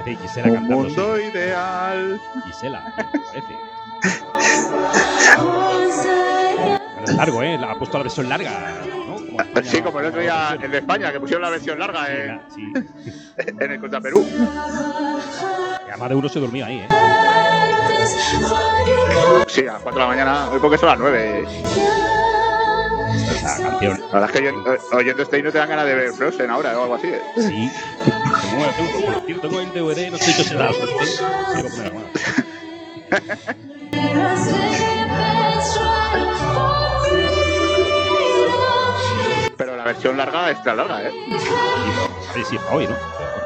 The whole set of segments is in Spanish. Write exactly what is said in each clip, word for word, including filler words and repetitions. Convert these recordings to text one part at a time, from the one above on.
Parece Gisela Un cantando. mundo Sí. ideal. Gisela, parece. Pero es largo, ¿eh? Ha puesto la versión larga, ¿no? Como España, Sí, como el otro día versión. el de España, que pusieron la versión larga Sí, en, la, sí. en el contra Perú. Y además de uno se durmió ahí, ¿eh? Sí, a las cuatro de la mañana, hoy porque son las nueve. Esa canción. La verdad es que yo, oyendo este himno te dan ganas de ver Frozen ahora o algo así. ¿eh? Sí. Tengo, tengo, por cierto, tengo el D V D, no sé si se da suerte. Sí, lo poner alguna. Pero la versión larga extra larga, ¿eh? Sí, sí, para hoy, ¿no?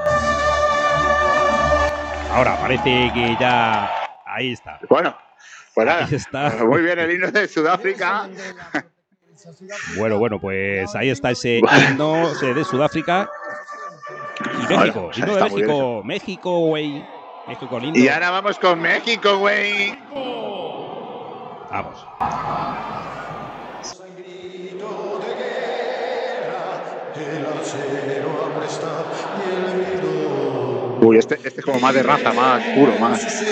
Ahora parece que ya. Ahí está. Bueno, pues nada. Ahí está. Muy bien el himno de Sudáfrica. Bueno, bueno, pues ahí está ese himno de Sudáfrica. Y México, Bueno, pues himno de está muy bien México. eso. México, güey. México lindo. Y ahora vamos con México, güey. Vamos. Uy, este, este es como más de raza, más puro, más.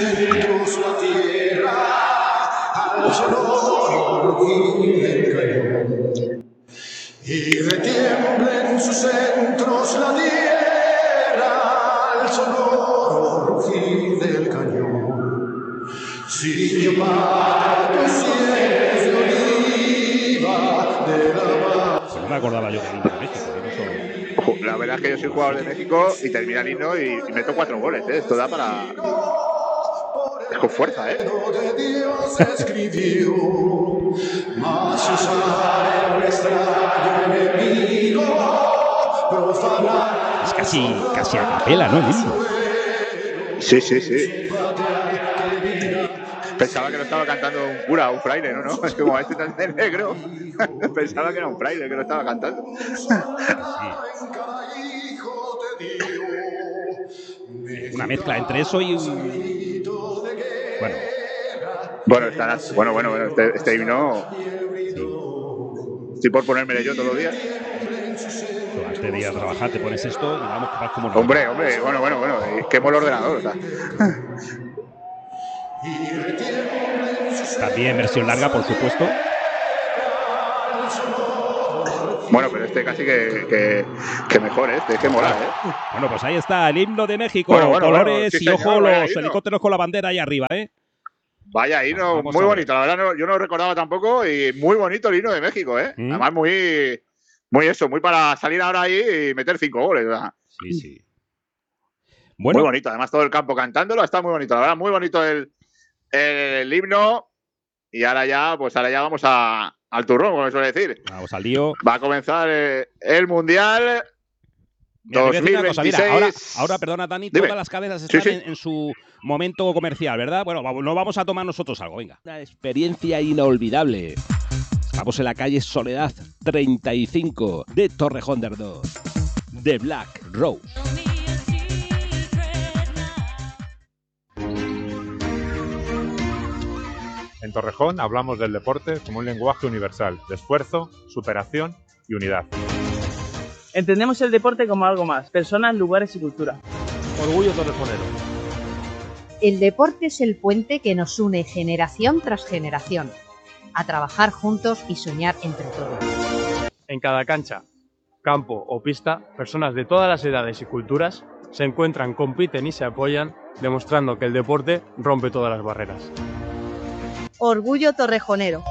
Y retiembla en sus centros la tierra al sonoro rugir del cañón. Si yo parto cielos de oliva de la Pues no me acordaba yo del himno de México. Ojo, la verdad es que yo soy jugador de México y termina el himno y, y meto cuatro goles, ¿eh? Esto da para. Es con fuerza, ¿eh? de Dios escribió, mas usar el extraño enemigo, profanar. Es casi, casi a capela, ¿no? El himno. Sí, sí, sí. Pensaba que lo estaba cantando un cura, un fraile, ¿no? ¿no? Es como este tan de negro. Pensaba que era un fraile que lo estaba cantando. Una mezcla entre eso y un. Bueno. Bueno, está, bueno, bueno, bueno, este, este himno. Estoy por ponérmelo yo todos los días. Tú, antes de ir a trabajar te pones esto y vamos, vas como. Hombre, hombre, bueno, bueno, bueno. Quemo el ordenador, o sea. También versión larga, por supuesto. Bueno, pero este casi que, que, que mejor, este, que mola, ¿eh? Bueno, pues ahí está el himno de México. Bueno, bueno, colores bueno, sí, y señor, ojo, vaya los himno. helicópteros con la bandera ahí arriba, ¿eh? Vaya himno, Vamos muy a ver. bonito. La verdad, no, yo no lo recordaba tampoco y muy bonito el himno de México, ¿eh? ¿Mm? Además, muy, muy eso, muy para salir ahora ahí y meter cinco goles, ¿verdad? Sí, sí. Bueno. Muy bonito, además todo el campo cantándolo, está muy bonito, la verdad, muy bonito el, el himno. Y ahora ya, pues ahora ya vamos a, al turrón, como se suele decir. Vamos al lío. Va a comenzar eh, el Mundial Mira, dos mil veintiséis. Cosa, mira, ahora, ahora, perdona, Dani, Dime. todas las cadenas están Sí, sí. En, en su momento comercial, ¿verdad? Bueno, no vamos a tomar nosotros algo, venga. Una experiencia inolvidable. Estamos en la calle Soledad treinta y cinco de Torrejón de Ardoz, de Black Rose. En Torrejón hablamos del deporte como un lenguaje universal, de esfuerzo, superación y unidad. Entendemos el deporte como algo más, personas, lugares y cultura. Orgullo torrejonero. El deporte es el puente que nos une generación tras generación, a trabajar juntos y soñar entre todos. En cada cancha, campo o pista, personas de todas las edades y culturas se encuentran, compiten y se apoyan, demostrando que el deporte rompe todas las barreras. Orgullo torrejonero.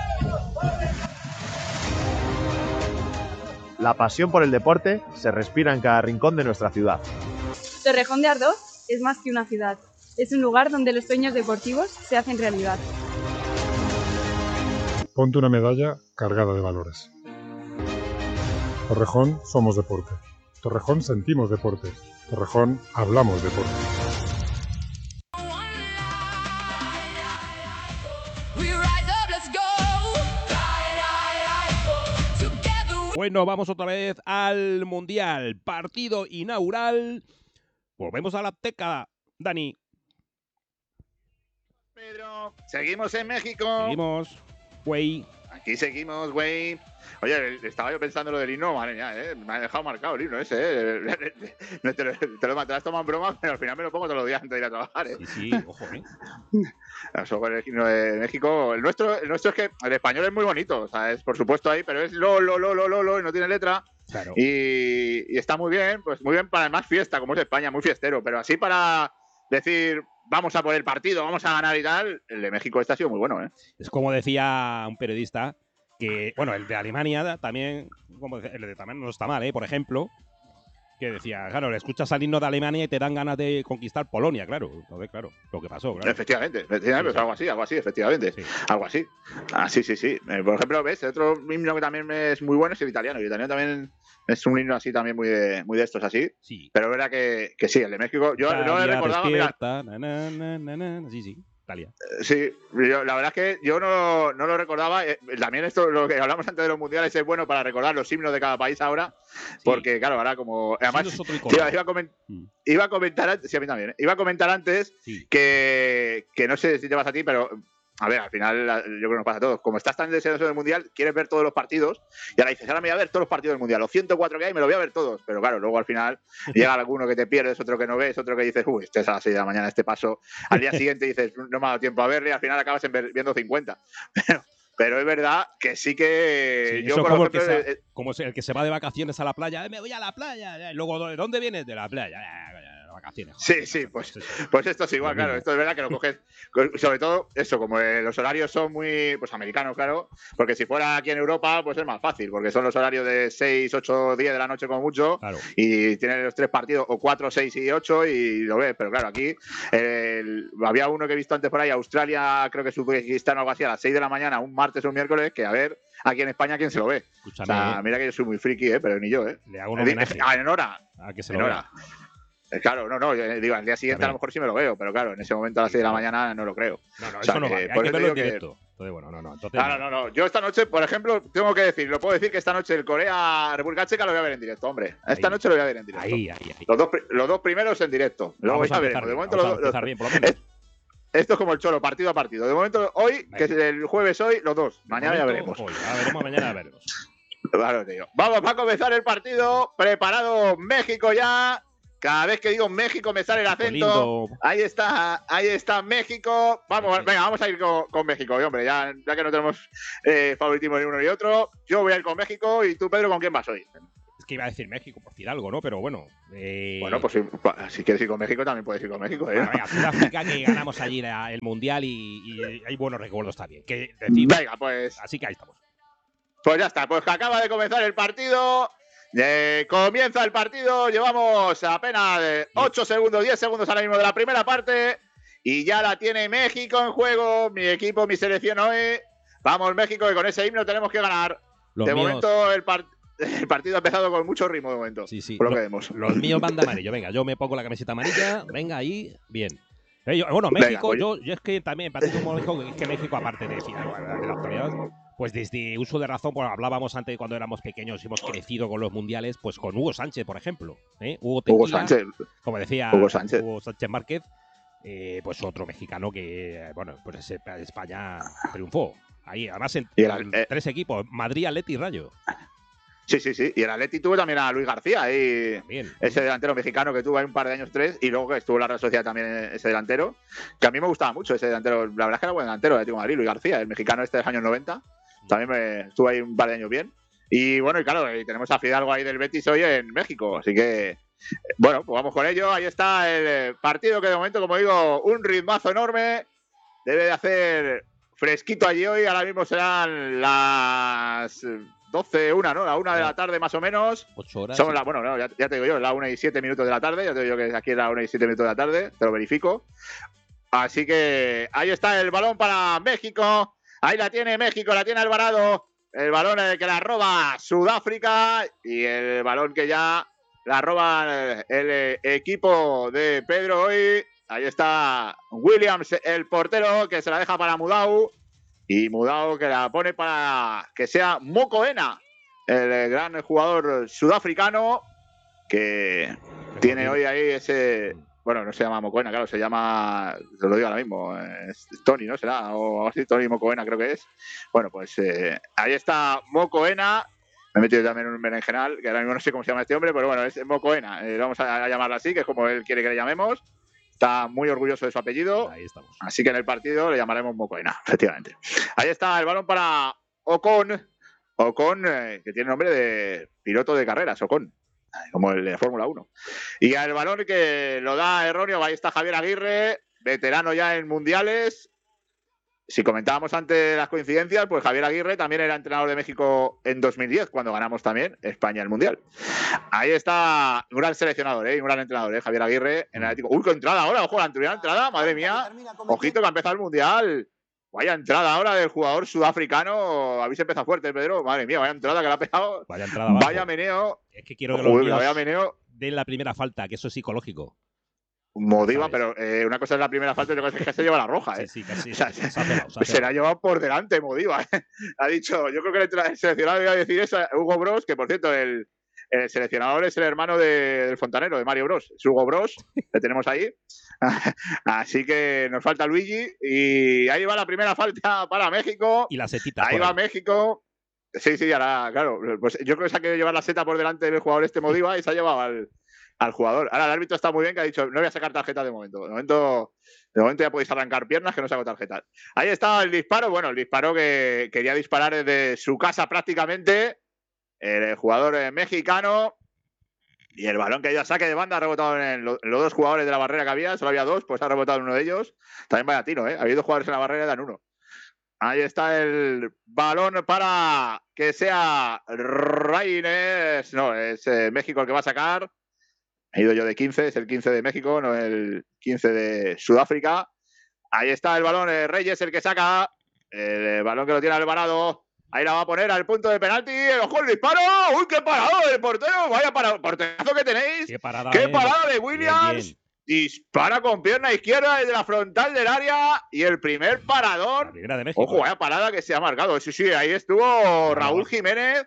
La pasión por el deporte se respira en cada rincón de nuestra ciudad. Torrejón de Ardoz es más que una ciudad, es un lugar donde los sueños deportivos se hacen realidad. Ponte una medalla cargada de valores. Torrejón somos deporte. Torrejón sentimos deporte. Torrejón hablamos deporte. Bueno, vamos otra vez al Mundial. Partido inaugural. Volvemos a la Azteca, Dani. Pedro, seguimos en México. Seguimos, güey. Aquí seguimos, güey. Oye, estaba yo pensando lo del himno, madre mía, ¿eh? Me ha dejado marcado el himno ese, ¿eh? Te lo, te lo te has tomado en broma, pero al final me lo pongo todos los días antes de ir a trabajar, ¿eh? Sí, sí, ojo, ¿eh? Eso con el himno de México. El nuestro, el nuestro es que el español es muy bonito, o sea, es por supuesto ahí, pero es lo, lo, lo, lo, lo, lo y no tiene letra. Claro. Y, y está muy bien, pues muy bien para más fiesta, como es España, muy fiestero, pero así para decir, vamos a por el partido, vamos a ganar y tal, el de México este ha sido muy bueno, ¿eh? Es como decía un periodista, que, bueno, el de Alemania también, como el de también no está mal, ¿eh? Por ejemplo, que decía, claro, le escuchas al himno de Alemania y te dan ganas de conquistar Polonia, claro. Entonces, claro, lo que pasó, claro. Efectivamente, efectivamente, Sí, sí. algo así, algo así, efectivamente. Sí. Algo así. Ah, sí, sí, sí. Eh, por ejemplo, ves, otro himno que también es muy bueno es el italiano. El italiano también es un himno así también muy de, muy de estos así. Sí. Pero es verdad que, que sí, el de México, yo no le Italia recordaba, mira, despierta, na, na, na, na, na. Sí, sí, Italia. sí, yo, la verdad es que yo no, no lo recordaba. Eh, también esto, lo que hablamos antes de los mundiales, es bueno para recordar los himnos de cada país ahora, porque claro, ahora como... Además, Sí, no es otro icono. iba, iba a coment- Mm. iba a comentar antes, sí, a mí también, ¿eh? Iba a comentar antes Sí. que, que no sé si te pasa a ti, pero a ver, al final yo creo que nos pasa a todos. Como estás tan deseoso del mundial, quieres ver todos los partidos y ahora dices, ahora me voy a ver todos los partidos del mundial, los ciento cuatro que hay, me los voy a ver todos. Pero claro, luego al final llega alguno que te pierdes, otro que no ves, otro que dices, uy, este es a las seis de la mañana, este paso. Al día siguiente dices, no me ha dado tiempo a verle y al final acabas en ver- viendo cincuenta. Pero, pero es verdad que sí que Sí, yo, eso por como el, que ejemplo, se, eh, como el que se va de vacaciones a la playa, "Eh, me voy a la playa, y luego, ¿de dónde vienes? De la playa, "Eh, vacaciones. Sí, sí, pues, pues esto es igual, Lo claro. mismo. Esto es verdad que lo coges. Sobre todo, eso, como eh, los horarios son muy pues americanos, claro. Porque si fuera aquí en Europa, pues es más fácil, porque son los horarios de seis, ocho, diez de la noche como mucho. Claro. Y tienen los tres partidos, o cuatro, seis y ocho, y lo ves. Pero claro, aquí el- había uno que he visto antes por ahí, Australia, creo que Uzbekistán o algo así, a las seis de la mañana, un martes o un miércoles, que a ver aquí en España quién se lo ve. Escúchame, O sea, eh, mira que yo soy muy friki, ¿eh? Pero ni yo, ¿eh? le hago un homenaje Ah, en hora. a que se En lo hora. vea. Eh, Claro, no, no, yo digo, al día siguiente a lo mejor sí me lo veo, pero claro, en ese momento a las seis de la mañana no lo creo. No, no, O sea, eso no que vale, hay por que eso verlo en digo que- directo. Entonces, bueno, no, no. Entonces, No, no, no, no. Yo esta noche, por ejemplo, tengo que decir, lo puedo decir que esta noche el Corea-República Checa lo voy a ver en directo, hombre. Esta Ahí. noche lo voy a ver en directo. Ahí, ahí, ahí. Los, dos, pri- los dos primeros en directo. Luego Vamos ya a veremos. empezar De bien, momento, vamos a los- los- empezar bien, por lo menos. esto es como el cholo, partido a partido. De momento, hoy, que es el jueves hoy, los dos. Mañana ya Momento, veremos. hoy, ya veremos, mañana ya veremos. Claro, tío. Vamos a comenzar el partido. Preparado México ya. Cada vez que digo México me sale el acento. lindo. Ahí está, ahí está México. Vamos, Sí. venga, vamos a ir con, con México, hombre. Ya, ya que no tenemos eh, favoritismo ni uno ni otro. Yo voy a ir con México y tú, Pedro, ¿con quién vas hoy? Es que iba a decir México, por decir algo, ¿no? Pero bueno. Eh... Bueno, pues si, pa- si quieres ir con México, también puedes ir con México. ¿eh? Bueno, venga, Sudáfrica, que ganamos allí la- el Mundial y, y hay buenos recuerdos también. Que decir, Venga, pues, así que ahí estamos. pues ya está. Pues que acaba de comenzar el partido. Eh, comienza el partido. Llevamos apenas ocho segundos, diez segundos ahora mismo de la primera parte. Y ya la tiene México en juego. Mi equipo, mi selección hoy. Vamos, México, que con ese himno tenemos que ganar. Los de míos- momento, el, par- el partido ha empezado con mucho ritmo de momento. Sí, sí. Por lo Lo- que vemos. Los míos van de amarillo. Venga, yo me pongo la camiseta amarilla. Venga, ahí, bien. Eh, yo- bueno, México, pues- yo, yo es que también, partido como México, es que México, aparte de, decir, bueno, de la actualidad, pues desde uso de razón, pues hablábamos antes cuando éramos pequeños y hemos crecido con los mundiales, pues con Hugo Sánchez, por ejemplo. ¿eh? Hugo, Hugo Tequila, Sánchez. como decía Hugo Sánchez. Hugo Sánchez Márquez, eh, pues otro mexicano que, eh, bueno, pues ese- España triunfó. Ahí, además, en, Y el- en eh, tres equipos, Madrid, Atleti y Rayo. Sí, sí, sí. Y el Atleti tuvo también a Luis García, ahí, Bien. ese delantero mexicano que tuvo ahí un par de años, tres, y luego que estuvo en la Real Sociedad también ese delantero, que a mí me gustaba mucho ese delantero. La verdad es que era buen delantero de Atlético de Madrid, Luis García, el mexicano este de los años noventa. También me estuvo ahí un par de años bien. Y bueno, y claro, y tenemos a Fidalgo ahí del Betis hoy en México, así que bueno, pues vamos con ello. Ahí está el eh, partido que de momento, como digo, un ritmazo enorme. Debe de hacer fresquito allí hoy. Ahora mismo serán las eh, doce, una, ¿no? La una de la tarde más o menos. Ocho horas. Son la, bueno, no, ya, ya te digo yo, la una y siete minutos de la tarde. Ya te digo yo que aquí es la una y siete minutos de la tarde. Te lo verifico. Así que ahí está el balón para México. Ahí la tiene México, la tiene Alvarado. El balón eh, que la roba Sudáfrica. Y el balón que ya la roba el, el equipo de Pedro hoy. Ahí está Williams, el portero, que se la deja para Mudau. Y Mudau que la pone para que sea Mokoena, el gran jugador sudafricano, que tiene hoy ahí ese... bueno, no se llama Mocoena, claro, se llama, te lo digo ahora mismo, es Tony, ¿no? Será, o así, Tony Mocoena creo que es. Bueno, pues eh, ahí está Mocoena. Me he metido también en un berenjenal, que ahora mismo no sé cómo se llama este hombre, pero bueno, es Mocoena. Eh, vamos a, a llamarla así, que es como él quiere que le llamemos. Está muy orgulloso de su apellido. Ahí estamos. Así que en el partido le llamaremos Mocoena, efectivamente. Ahí está el balón para Ocon. Ocon, eh, que tiene nombre de piloto de carreras, Ocon, como el de Fórmula uno. Y el balón que lo da erróneo, ahí está Javier Aguirre, veterano ya en mundiales. Si comentábamos antes las coincidencias, pues Javier Aguirre también era entrenador de México en dos mil diez, cuando ganamos también España el Mundial. Ahí está un gran seleccionador, ¿eh? Un gran entrenador, ¿eh? Javier Aguirre en el Atlético. ¡Uy, qué entrada ahora! ¡Ojo, la entrada! ¡Madre mía! Ojito que ha empezado el Mundial. Vaya entrada ahora del jugador sudafricano. Habéis empezado fuerte, Pedro. Madre mía, vaya entrada que le ha pegado. Vaya entrada abajo. Vaya meneo. Es que quiero que Uy, los míos vaya meneo. den la primera falta, que eso es psicológico. Modiva, pero eh, una cosa es la primera falta y otra cosa es que se lleva la roja, ¿eh? Sí, sí, casi. O sea, se, se, ha pegado, se, ha se la ha llevado por delante, Modiva. ¿eh? Ha dicho, yo creo que el seleccionador iba a decir eso, Hugo Bros, que por cierto, el, el seleccionador es el hermano de, del fontanero, de Mario Bros. Es Hugo Bros, le tenemos ahí. Así que nos falta Luigi. Y ahí va la primera falta para México. Y la setita. Ahí va ahí. México. Sí, sí, ahora, claro. Pues yo creo que se ha querido llevar la seta por delante del jugador este Modiva y se ha llevado al. al jugador. Ahora el árbitro está muy bien, que ha dicho, no voy a sacar tarjeta de momento. De momento, de momento ya podéis arrancar piernas, que no saco tarjetas. Ahí está el disparo. Bueno, el disparo que quería disparar desde su casa prácticamente. El jugador mexicano. Y el balón que ya saque de banda ha rebotado en los dos jugadores de la barrera que había. Solo había dos, pues ha rebotado en uno de ellos. También vaya tiro, ¿eh? Había dos jugadores en la barrera y dan uno. Ahí está el balón para que sea Reines. No, es eh, México el que va a sacar. He ido yo de quince, es el quince de México, no el quince de Sudáfrica. Ahí está el balón, eh, Reyes el que saca. El balón que lo tiene Alvarado. Ahí la va a poner al punto de penalti. ¡Ojo el disparo! ¡Uy, qué parado del portero! ¡Vaya parado! ¡Porterazo que tenéis! ¡Qué parada, ¡Qué eh! parada de Williams! Bien, bien. Dispara con pierna izquierda desde la frontal del área. Y el primer parador. La primera de México. Ojo, vaya parada que se ha marcado. Sí, sí, ahí estuvo Raúl Jiménez.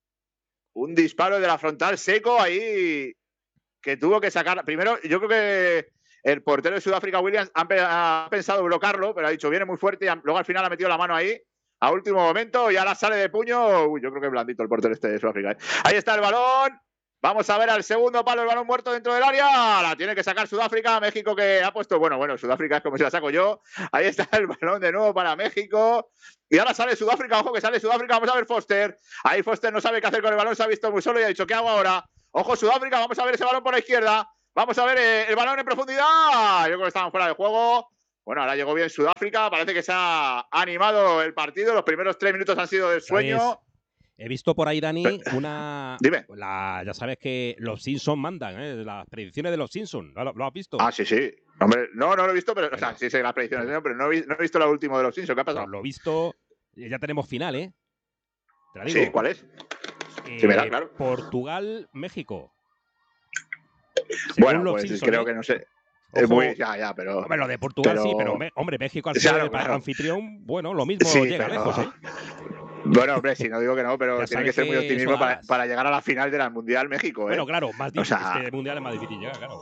Un disparo de la frontal seco ahí. Que tuvo que sacar. Primero, yo creo que el portero de Sudáfrica, Williams, ha pensado bloquearlo, pero ha dicho, viene muy fuerte. Y luego al final ha metido la mano ahí, a último momento, y ahora sale de puño. Uy, yo creo que es blandito el portero este de Sudáfrica. ¿eh? Ahí está el balón. Vamos a ver al segundo palo, el balón muerto dentro del área. La tiene que sacar Sudáfrica. México que ha puesto. Bueno, bueno, Sudáfrica es como si la saco yo. Ahí está el balón de nuevo para México. Y ahora sale Sudáfrica. Ojo que sale Sudáfrica. Vamos a ver Foster. Ahí Foster no sabe qué hacer con el balón. Se ha visto muy solo y ha dicho, ¿qué hago ahora? Ojo Sudáfrica, vamos a ver ese balón por la izquierda. Vamos a ver eh, el balón en profundidad. Yo creo que estaban fuera de juego. Bueno, ahora llegó bien Sudáfrica. Parece que se ha animado el partido. Los primeros tres minutos han sido de sueño. ¿Sabes? He visto por ahí, Dani, una... Dime. La... Ya sabes que los Simpsons mandan, ¿eh? Las predicciones de los Simpsons. ¿Lo, ¿Lo has visto? Ah, sí, sí. Hombre, no, no lo he visto, pero... Bueno. O sea, sí sé las predicciones, no, pero no he, no he visto la última de los Simpsons. ¿Qué ha pasado? Pues lo he visto... Ya tenemos final, ¿eh? Te la digo. Sí, ¿cuál es? Eh, sí, verá, claro. Portugal, México. Bueno, pues Simpsons, creo ¿eh? que no sé. Es muy, ya, ya, pero. Hombre, lo de Portugal pero... sí, pero hombre, México al ser claro, el claro. anfitrión, bueno, lo mismo sí, llega pero... lejos, ¿eh? Bueno, hombre, sí, no digo que no, pero ya tiene que ser muy optimismo para, las... para llegar a la final del Mundial México, ¿eh? Bueno, claro, más difícil. O sea, este Mundial es más difícil llegar, claro.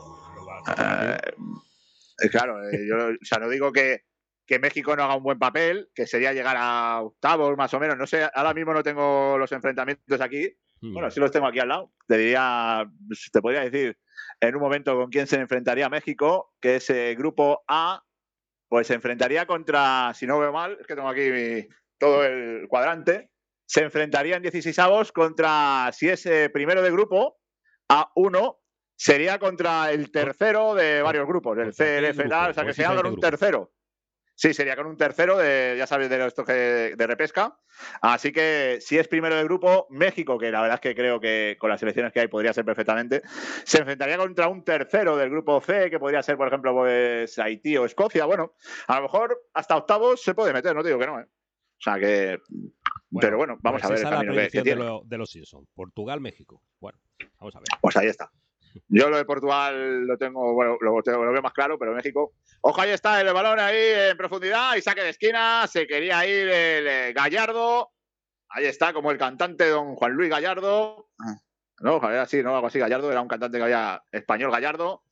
Uh, claro, eh, yo o sea, no digo que, que México no haga un buen papel, que sería llegar a octavos más o menos. No sé, ahora mismo no tengo los enfrentamientos aquí. Hmm. Bueno, sí los tengo aquí al lado. Te diría, te podría decir en un momento con quién se enfrentaría México, que es eh, grupo A, pues se enfrentaría contra, si no veo mal, es que tengo aquí mi, todo el cuadrante, se enfrentaría en dieciseisavos contra, si es eh, primero de grupo, A uno, sería contra el tercero de varios grupos, el C, el F, tal, o sea que sería con un tercero. Sí, sería con un tercero de, ya sabes, de estos de, de repesca. Así que si es primero de grupo, México, que la verdad es que creo que con las selecciones que hay podría ser perfectamente, se enfrentaría contra un tercero del grupo C, que podría ser, por ejemplo, pues Haití o Escocia. Bueno, a lo mejor hasta octavos se puede meter, no te digo que no, ¿eh? O sea que... Bueno, pero bueno, vamos pues a ver esa el camino la que, que de, tiene. lo, de los Simpsons. Portugal, México. Bueno, vamos a ver. Pues ahí está. Yo lo de Portugal lo tengo, bueno, lo, tengo, lo veo más claro, pero México. Ojo, ahí está el balón ahí en profundidad y saque de esquina. Se quería ir el, el Gallardo. Ahí está, como el cantante don Juan Luis Gallardo. No, era así, no, algo así. Gallardo era un cantante que había español Gallardo.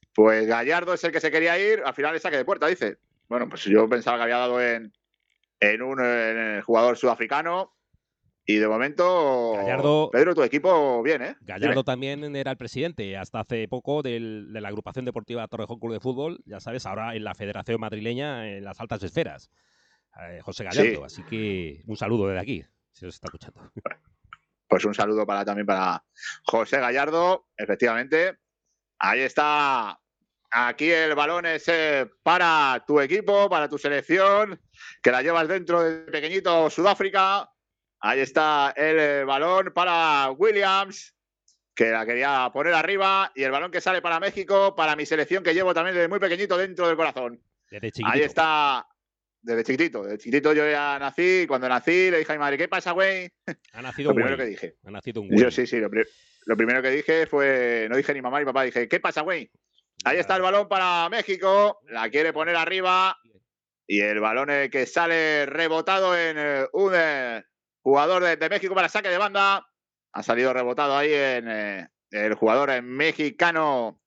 Pues Gallardo es el que se quería ir, al final es saque de puerta, dice. Bueno, pues yo pensaba que había dado en, en un en el jugador sudafricano y de momento, Gallardo, Pedro, tu equipo bien, ¿eh? Gallardo Dime. también era el presidente hasta hace poco del, de la agrupación deportiva Torrejón Club de Fútbol, ya sabes, ahora en la Federación Madrileña en las altas esferas. Eh, José Gallardo, Sí. así que un saludo desde aquí, si os está escuchando. Pues un saludo para también para José Gallardo, efectivamente. Ahí está. Aquí el balón es eh, para tu equipo, para tu selección, que la llevas dentro de pequeñito Sudáfrica. Ahí está el eh, balón para Williams, que la quería poner arriba. Y el balón que sale para México, para mi selección, que llevo también desde muy pequeñito dentro del corazón. Desde chiquitito. Ahí está, desde chiquitito. Desde chiquitito yo ya nací. Cuando nací le dije a mi madre, ¿qué pasa, güey? Ha nacido Lo un primero güey. que dije. Ha nacido un güey. Yo sí, sí. Lo, pri lo primero que dije fue, no dije ni mamá ni papá, dije, ¿qué pasa, güey? Ahí está el balón para México. La quiere poner arriba. Y el balón eh, que sale rebotado en eh, un eh, jugador de, de México para saque de banda. Ha salido rebotado ahí en eh, el jugador eh, mexicano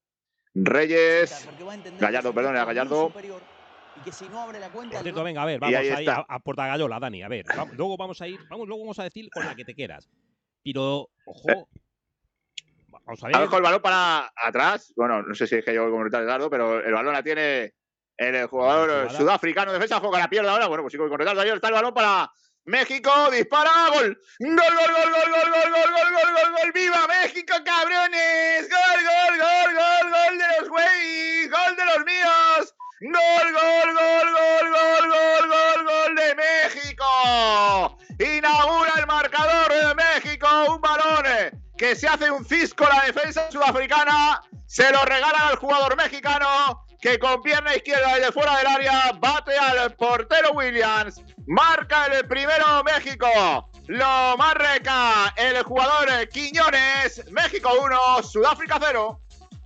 Reyes. Gallardo, perdón, era Gallardo. Por cierto, venga, a ver, vamos ahí ahí está. a, a Portagayola, Dani. A ver, va- luego vamos a ir, vamos, luego vamos a decir con la que te quieras. Pero, ojo, vamos a ver. Ha dejado el balón para atrás. Bueno, no sé si es que yo como retardo, pero el balón la tiene el jugador Jugada. sudafricano. Defensa, juega la pierna ahora. Bueno, pues sí, con retardo. Ahí está el balón para México. Dispara. Gol. Gol, gol, gol, gol, gol, gol, gol, gol, gol, gol, gol. ¡Viva México, cabrones! Gol, gol, gol, gol, gol de los güeyes. Gol de los míos. Gol, gol, gol, gol, gol, gol, gol, gol de México. Inaugura el marcador de México. Un balón que se hace un cisco la defensa sudafricana. Se lo regala al jugador mexicano, que con pierna izquierda desde fuera del área bate al portero Williams. Marca el primero México. Lo marca el jugador Quiñones. México uno, Sudáfrica cero.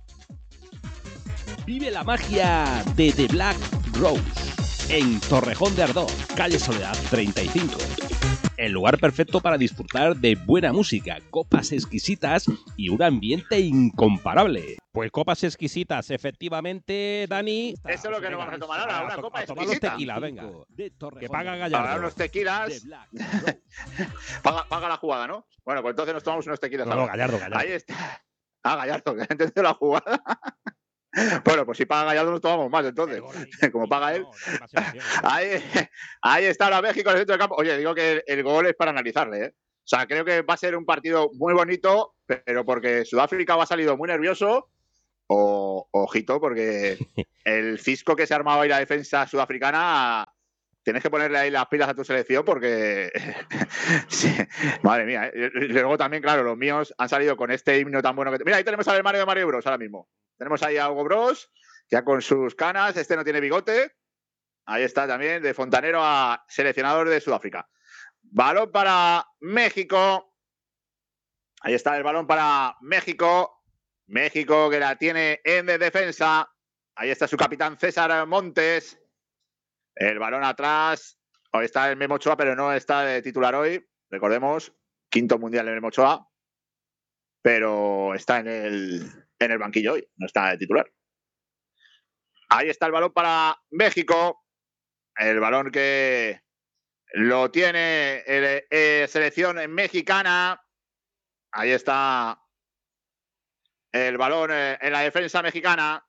Vive la magia de The Black Rose en Torrejón de Ardoz, calle Soledad treinta y cinco. El lugar perfecto para disfrutar de buena música, copas exquisitas y un ambiente incomparable. Pues copas exquisitas, efectivamente, Dani. Eso es lo que nos vamos a tomar ahora, una to- copa a tomar los exquisita. tequilas, venga. Que paga Para Gallardo. unos tequilas. paga, paga la jugada, ¿no? Bueno, pues entonces nos tomamos unos tequilas. No, no, ahora. Gallardo, Gallardo. Ahí está. Ah, Gallardo, que ha entendido la jugada. Bueno, pues si paga Gallardo nos tomamos más entonces. Como paga él. Ahí, ahí está ahora México en el centro del campo. Oye, digo que el, el gol es para analizarle, ¿eh? O sea, creo que va a ser un partido muy bonito, pero porque Sudáfrica va salido muy nervioso. O, ojito, porque el cisco que se ha armado ahí la defensa sudafricana, tienes que ponerle ahí las pilas a tu selección porque, sí, madre mía, ¿eh? Y luego también, claro, los míos han salido con este himno tan bueno que... Mira, ahí tenemos al Mario de Mario Bros ahora mismo. Tenemos ahí a Hugo Bros, ya con sus canas, este no tiene bigote. Ahí está también, de fontanero a seleccionador de Sudáfrica. Balón para México. Ahí está el balón para México. México que la tiene en de defensa. Ahí está su capitán César Montes. El balón atrás. Hoy está el Memo Ochoa, pero no está de titular hoy. Recordemos, quinto mundial de Memo Ochoa. Pero está en el, en el banquillo hoy. No está de titular. Ahí está el balón para México. El balón que lo tiene el, el selección mexicana. Ahí está el balón en la defensa mexicana.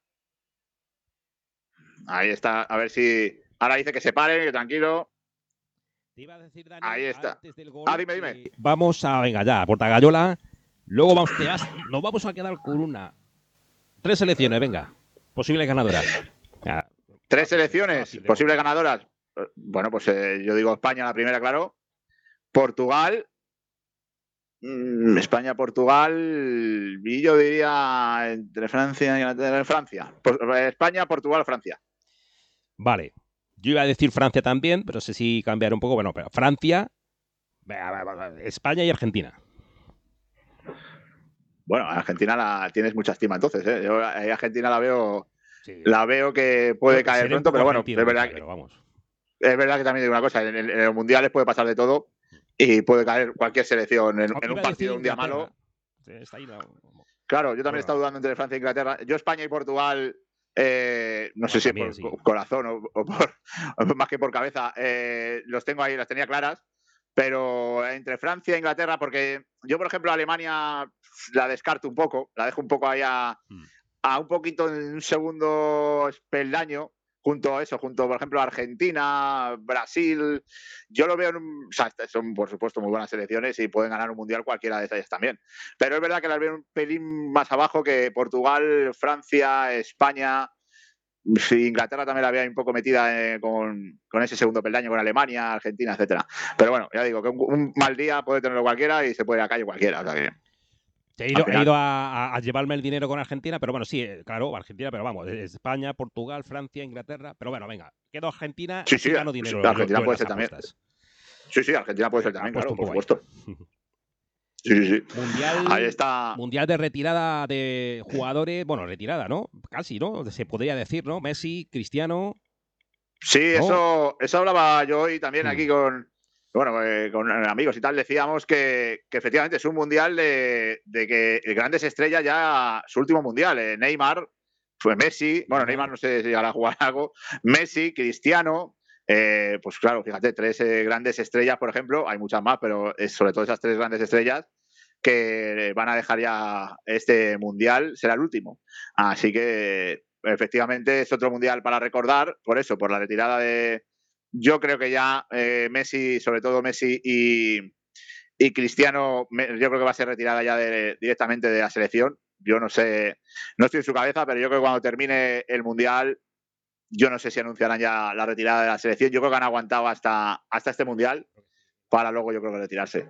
Ahí está. A ver si... Ahora dice que se pare, que tranquilo. Te iba a decir, Dani, ahí está. antes del gol, Ah, dime, dime. que vamos a... Venga, ya, Portagayola. Luego vamos, te vas, nos vamos a quedar con una... Tres selecciones, venga. Posibles ganadoras. Ya. Tres selecciones, posibles ganadoras. Bueno, pues eh, yo digo España la primera, claro. Portugal. Mm, España, Portugal. Y yo diría entre Francia y Inglaterra, Francia. Por, España, Portugal, Francia. Vale. Yo iba a decir Francia también, pero sé si cambiar un poco. Bueno, pero Francia, España y Argentina. Bueno, Argentina la tienes mucha estima entonces, ¿eh? Yo a Argentina la veo, sí. la veo que puede caer Seré pronto, pero bueno, argentino, es verdad, pero vamos. es verdad que también digo una cosa, en, el, en los mundiales puede pasar de todo y puede caer cualquier selección en, en un partido un día malo. Está ahí, no. Claro, yo también he estado dudando entre Francia e Inglaterra. Yo España y Portugal Eh, no sé si por sí. corazón o, o, por, o más que por cabeza, eh, los tengo ahí, las tenía claras, pero entre Francia e Inglaterra, porque yo, por ejemplo, Alemania la descarto un poco, la dejo un poco ahí a, mm. a un poquito en un segundo peldaño, junto a eso, junto, por ejemplo, a Argentina, Brasil. Yo lo veo, en un, o sea, son por supuesto muy buenas selecciones y pueden ganar un mundial cualquiera de ellas también. Pero es verdad que las veo un pelín más abajo que Portugal, Francia, España. Sí, Inglaterra también la había un poco metida eh, con, con ese segundo peldaño, con Alemania, Argentina, etcétera. Pero bueno, ya digo, que un, un mal día puede tenerlo cualquiera y se puede ir a la calle cualquiera. O sea que, he ido, he ido a, a llevarme el dinero con Argentina, pero bueno, sí, claro, Argentina, pero vamos, España, Portugal, Francia, Inglaterra, pero bueno, venga, quedo Argentina, sí, sí, gano dinero. Sí, Argentina yo, yo puede ser también. Sí, sí, Argentina puede ser también, claro, por supuesto. Sí, sí, sí. Mundial, ahí está. Mundial de retirada de jugadores, bueno, retirada, ¿no? Casi, ¿no? Se podría decir, ¿no? Messi, Cristiano. Sí, ¿no? eso, eso hablaba yo hoy también hmm. aquí con, bueno, eh, con amigos y tal. Decíamos que, que efectivamente es un mundial de, de que grandes estrellas ya, su último mundial. Eh, Neymar, fue Messi, bueno, uh-huh. Neymar no sé si llegará a jugar algo, Messi, Cristiano. Eh, pues claro, fíjate, tres eh, grandes estrellas, por ejemplo, hay muchas más, pero es sobre todo esas tres grandes estrellas que van a dejar ya este mundial, será el último. Así que efectivamente es otro mundial para recordar, por eso, por la retirada de... Yo creo que ya eh, Messi, sobre todo Messi y, y Cristiano, me, yo creo que va a ser retirada ya de, directamente de la selección. Yo no sé, no estoy en su cabeza, pero yo creo que cuando termine el mundial, yo no sé si anunciarán ya la retirada de la selección. Yo creo que han aguantado hasta, hasta este mundial para luego yo creo que retirarse.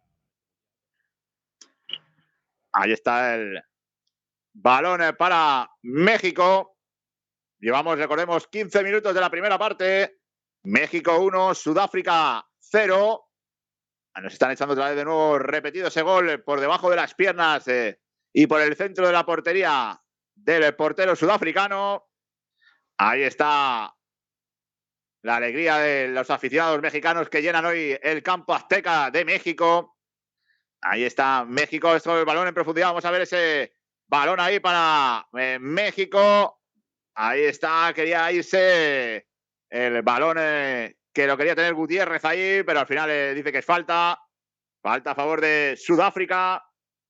Ahí está el balón para México. Llevamos, recordemos, quince minutos de la primera parte. México uno, Sudáfrica cero. Nos están echando otra vez de nuevo repetido ese gol por debajo de las piernas eh, y por el centro de la portería del portero sudafricano. Ahí está la alegría de los aficionados mexicanos que llenan hoy el campo azteca de México. Ahí está México, esto el balón en profundidad. Vamos a ver ese balón ahí para eh, México. Ahí está, quería irse el balón eh, que lo quería tener Gutiérrez ahí, pero al final eh, dice que es falta. Falta a favor de Sudáfrica.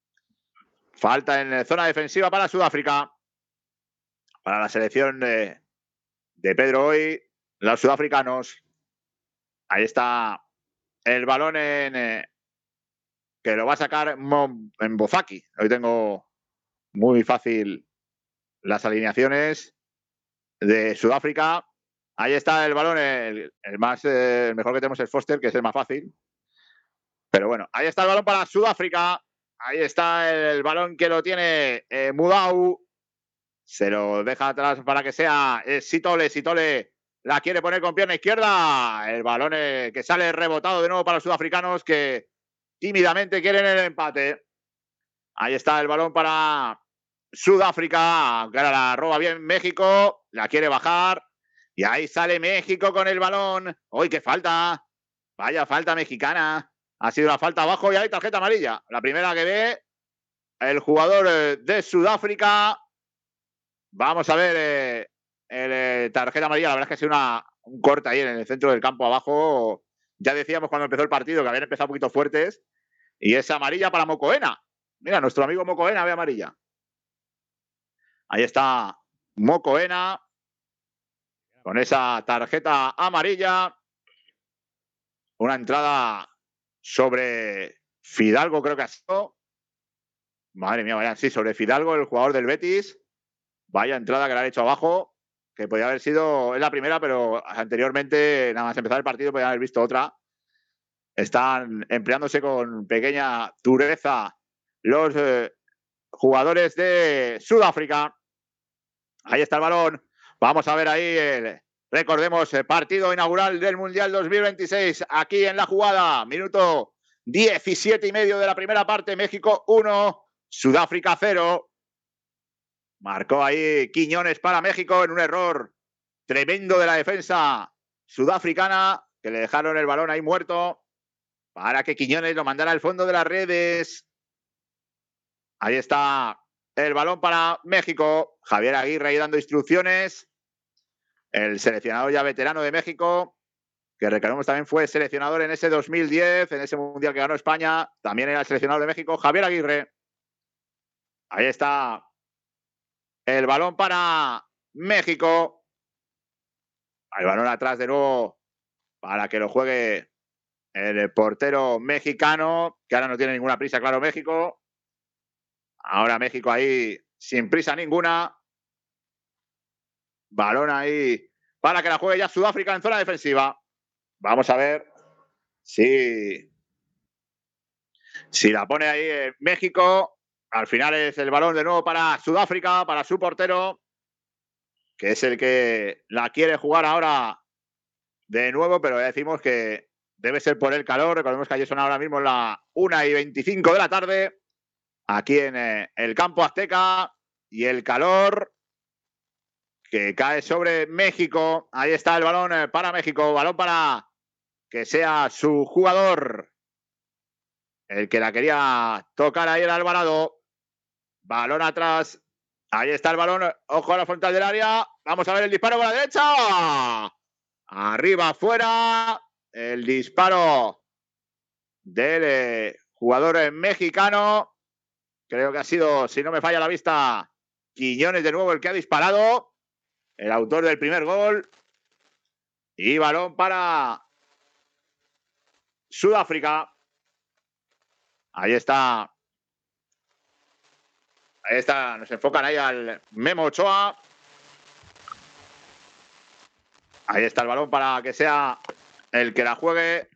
Falta en zona defensiva para Sudáfrica. Para la selección de, de Pedro hoy, los sudafricanos. Ahí está el balón en... Eh, que lo va a sacar en Bozaki. Hoy tengo muy fácil las alineaciones de Sudáfrica. Ahí está el balón, el, el más eh, el mejor que tenemos es Foster, que es el más fácil. Pero bueno, ahí está el balón para Sudáfrica. Ahí está el, el balón que lo tiene eh, Mudau. Se lo deja atrás para que sea eh, Sitole. Sitole la quiere poner con pierna izquierda. El balón eh, que sale rebotado de nuevo para los sudafricanos que tímidamente quieren el empate. Ahí está el balón para Sudáfrica, que ahora la roba bien México, la quiere bajar. Y ahí sale México con el balón. ¡Uy, qué falta! Vaya falta mexicana. Ha sido una falta abajo y hay tarjeta amarilla. La primera que ve el jugador de Sudáfrica. Vamos a ver eh, el eh, tarjeta amarilla. La verdad es que ha sido una, un corte ahí en el centro del campo abajo. Ya decíamos cuando empezó el partido que habían empezado un poquito fuertes. Y es amarilla para Mocoena. Mira, nuestro amigo Mocoena ve amarilla. Ahí está Mocoena con esa tarjeta amarilla. Una entrada sobre Fidalgo, creo que ha sido. Madre mía, vaya, sí, sobre Fidalgo, el jugador del Betis. Vaya entrada que le han hecho abajo, que podía haber sido, es la primera, pero anteriormente, nada más empezar el partido, podían haber visto otra. Están empleándose con pequeña dureza los eh, jugadores de Sudáfrica. Ahí está el balón. Vamos a ver ahí el, recordemos, el partido inaugural del Mundial dos mil veintiséis. Aquí en la jugada, minuto diecisiete y medio de la primera parte. México uno, Sudáfrica cero. Marcó ahí Quiñones para México en un error tremendo de la defensa sudafricana, que le dejaron el balón ahí muerto para que Quiñones lo mandara al fondo de las redes. Ahí está el balón para México. Javier Aguirre ahí dando instrucciones. El seleccionador ya veterano de México, que recordemos también fue seleccionador en ese dos mil diez, en ese mundial que ganó España. También era el seleccionador de México, Javier Aguirre. Ahí está el balón para México. El balón atrás de nuevo para que lo juegue el portero mexicano, que ahora no tiene ninguna prisa, claro, México. Ahora México ahí sin prisa ninguna. Balón ahí para que la juegue ya Sudáfrica en zona defensiva. Vamos a ver si, si la pone ahí en México. Al final es el balón de nuevo para Sudáfrica, para su portero, que es el que la quiere jugar ahora de nuevo, pero ya decimos que debe ser por el calor. Recordemos que allí son ahora mismo las una y veinticinco de la tarde, aquí en eh, el campo azteca, y el calor que cae sobre México. Ahí está el balón eh, para México, balón para que sea su jugador el que la quería tocar ahí el Alvarado. Balón atrás. Ahí está el balón. Ojo a la frontal del área. Vamos a ver el disparo con la derecha. Arriba, afuera. El disparo del eh, jugador mexicano. Creo que ha sido, si no me falla la vista, Quiñones de nuevo el que ha disparado. El autor del primer gol. Y balón para Sudáfrica. Ahí está. Ahí está, nos enfocan ahí al Memo Ochoa. Ahí está el balón para que sea el que la juegue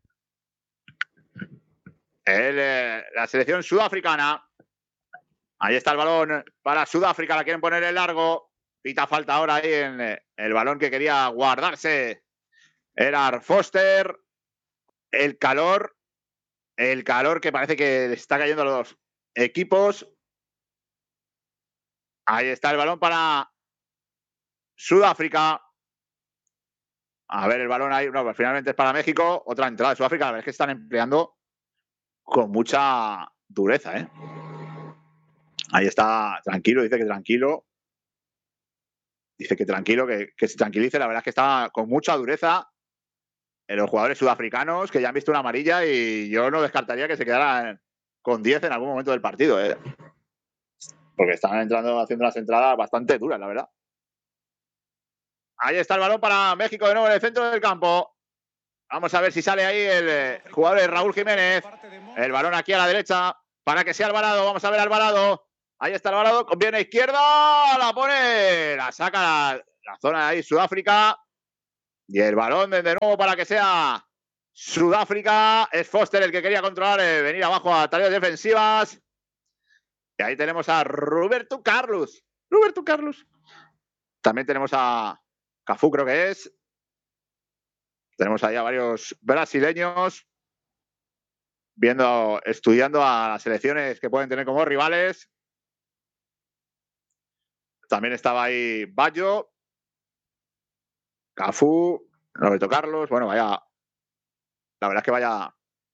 el, eh, la selección sudafricana. Ahí está el balón para Sudáfrica, la quieren poner en largo. Pita falta ahora ahí en eh, el balón que quería guardarse. Era Foster. El calor, el calor que parece que le está cayendo a los equipos. Ahí está el balón para Sudáfrica. A ver el balón ahí. No, pues finalmente es para México. Otra entrada de Sudáfrica. La verdad es que están empleando con mucha dureza, ¿eh? Ahí está, tranquilo, dice que tranquilo. Dice que tranquilo, que, que se tranquilice. La verdad es que está con mucha dureza en los jugadores sudafricanos, que ya han visto una amarilla, y yo no descartaría que se quedaran con diez en algún momento del partido, ¿eh? Porque están entrando, haciendo unas entradas bastante duras, la verdad. Ahí está el balón para México de nuevo en el centro del campo. Vamos a ver si sale ahí el eh, jugador de Raúl Jiménez. El balón aquí a la derecha para que sea Alvarado. Vamos a ver Alvarado. Ahí está Alvarado. Conviene a izquierda. La pone. La saca la, la zona de ahí Sudáfrica. Y el balón de, de nuevo para que sea Sudáfrica. Es Foster el que quería controlar, eh, venir abajo a tareas defensivas. Y ahí tenemos a Roberto Carlos. Roberto Carlos. También tenemos a Cafú, creo que es. Tenemos ahí a varios brasileños viendo, estudiando a las selecciones que pueden tener como rivales. También estaba ahí Baggio, Cafú, Roberto Carlos. Bueno, vaya. La verdad es que vaya.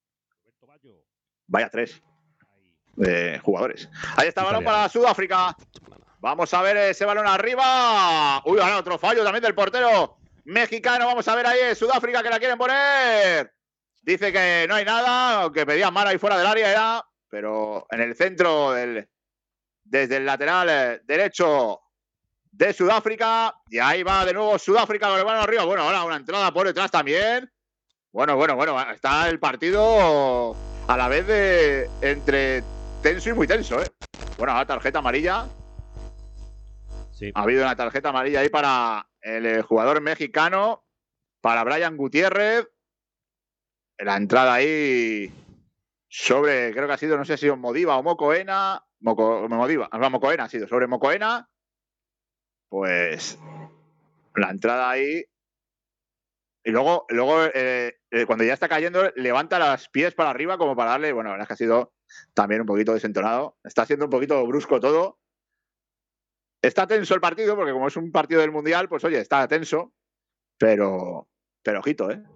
Vaya tres de jugadores. Ahí está el balón para Sudáfrica. Vamos a ver ese balón arriba. Uy, ahora otro fallo también del portero mexicano. Vamos a ver ahí Sudáfrica que la quieren poner. Dice que no hay nada, aunque pedían mano ahí fuera del área ya, pero en el centro, del, desde el lateral derecho de Sudáfrica. Y ahí va de nuevo Sudáfrica con el balón arriba. Bueno, ahora una entrada por detrás también. Bueno, bueno, bueno. Está el partido a la vez de entre tenso y muy tenso, ¿eh? Bueno, ahora tarjeta amarilla. Sí. Ha habido una tarjeta amarilla ahí para el jugador mexicano, para Brian Gutiérrez. La entrada ahí sobre, creo que ha sido, no sé si es Modiva o Mocoena. Moco, Modiva, no, Mocoena ha sido, sobre Mocoena. Pues la entrada ahí. Y luego, luego eh, eh, cuando ya está cayendo, levanta los pies para arriba como para darle. Bueno, la verdad es que ha sido también un poquito desentonado. Está siendo un poquito brusco todo. Está tenso el partido, porque como es un partido del Mundial, pues oye, está tenso. Pero, pero ojito, ¿eh?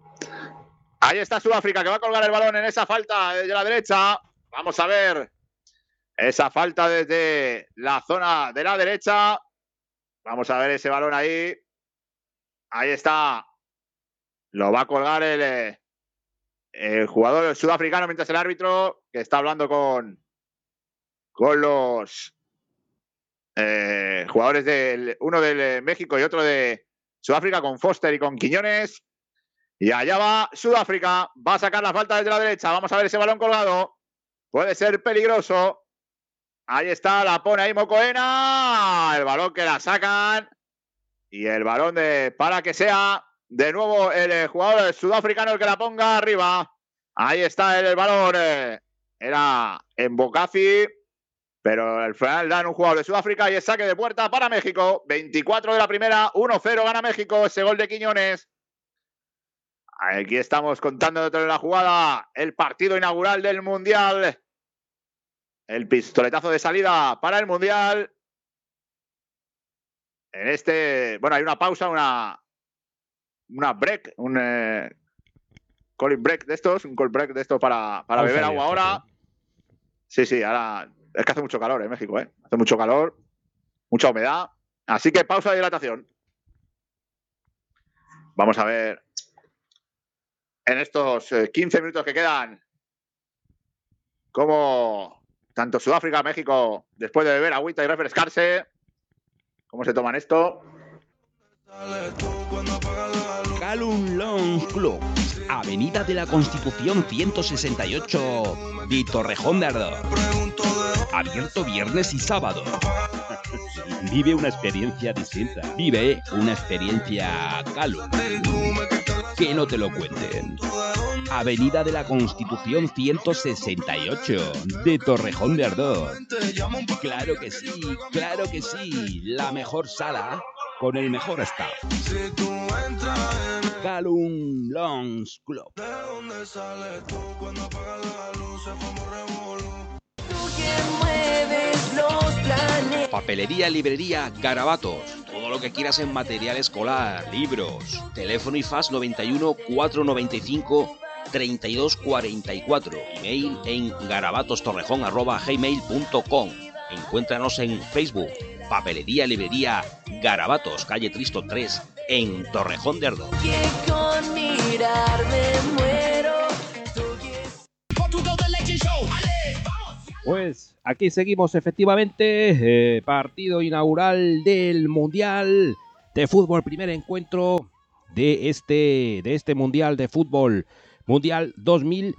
Ahí está Sudáfrica, que va a colgar el balón en esa falta de la derecha. Vamos a ver Esa falta desde la zona de la derecha. Vamos a ver ese balón ahí. Ahí está. Lo va a colgar el, el jugador sudafricano mientras el árbitro, que está hablando con, con los eh, jugadores del uno de México y otro de Sudáfrica, con Foster y con Quiñones. Y allá va Sudáfrica. Va a sacar la falta desde la derecha. Vamos a ver ese balón colgado. Puede ser peligroso. Ahí está, la pone ahí Mokoena. El balón que la sacan. Y el balón de para que sea de nuevo el jugador sudafricano el que la ponga arriba. Ahí está el, el balón. Era en Bocafi. Pero al final dan un jugador de Sudáfrica y es saque de puerta para México. veinticuatro de la primera, uno cero gana México. Ese gol de Quiñones. Aquí estamos contando dentro de la jugada el partido inaugural del Mundial. El pistoletazo de salida para el Mundial. En este, bueno, hay una pausa, una, una break, un eh, calling break de estos, un call break de estos para, para beber agua ahora. Sí, sí, ahora es que hace mucho calor en México, ¿eh? Hace mucho calor, mucha humedad. Así que pausa de hidratación. Vamos a ver en estos eh, quince minutos que quedan cómo tanto Sudáfrica, México, después de beber agüita y refrescarse, ¿cómo se toman esto? Calum Lounge Club, Avenida de la Constitución ciento sesenta y ocho de Torrejón de Ardoz. Abierto viernes y sábado. Vive una experiencia distinta. Vive una experiencia Calum. Que no te lo cuenten. Avenida de la Constitución ciento sesenta y ocho de Torrejón de Ardoz. Claro que sí, claro que sí. La mejor sala con el mejor staff. Calum Lounge Club. Papelería, librería, Garabatos. Todo lo que quieras en material escolar, libros. Teléfono y fax noventa y uno, cuatrocientos noventa y cinco, treinta y dos cuarenta y cuatro. Email en garabatostorrejón arroba gmail punto com. Encuéntranos en Facebook. Papelería, librería, Garabatos, calle Tristo tres, en Torrejón de Ardoz. Pues aquí seguimos efectivamente, eh, partido inaugural del Mundial de Fútbol, primer encuentro de este, de este Mundial de Fútbol, Mundial dos mil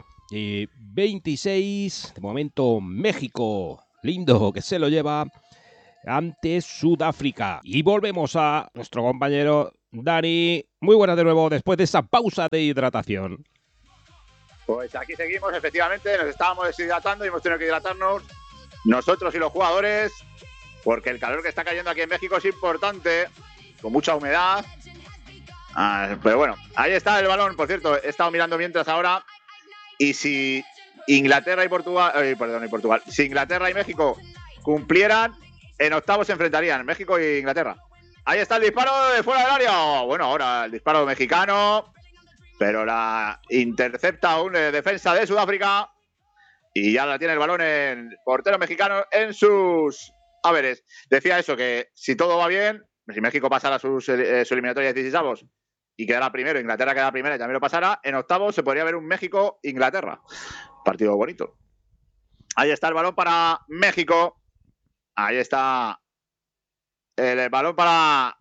veintiséis. De momento México, lindo que se lo lleva ante Sudáfrica. Y volvemos a nuestro compañero Dani. Muy buenas de nuevo después de esa pausa de hidratación. Pues aquí seguimos, efectivamente, nos estábamos deshidratando y hemos tenido que hidratarnos nosotros y los jugadores, porque el calor que está cayendo aquí en México es importante, con mucha humedad. Ah, pero bueno, ahí está el balón. Por cierto, he estado mirando mientras ahora, y si Inglaterra y Portugal, eh, perdón, y Portugal, si Inglaterra y México cumplieran, en octavos se enfrentarían México e Inglaterra. Ahí está el disparo de fuera del área. Bueno, ahora el disparo mexicano, pero la intercepta un eh, defensa de Sudáfrica y ya la tiene el balón en portero mexicano en sus haberes. Decía eso, que si todo va bien, si México pasara sus, eh, su eliminatoria de dieciséis y quedara primero, Inglaterra quedara primera y también lo pasara, en octavos se podría ver un México-Inglaterra. Partido bonito. Ahí está el balón para México. Ahí está el, el balón para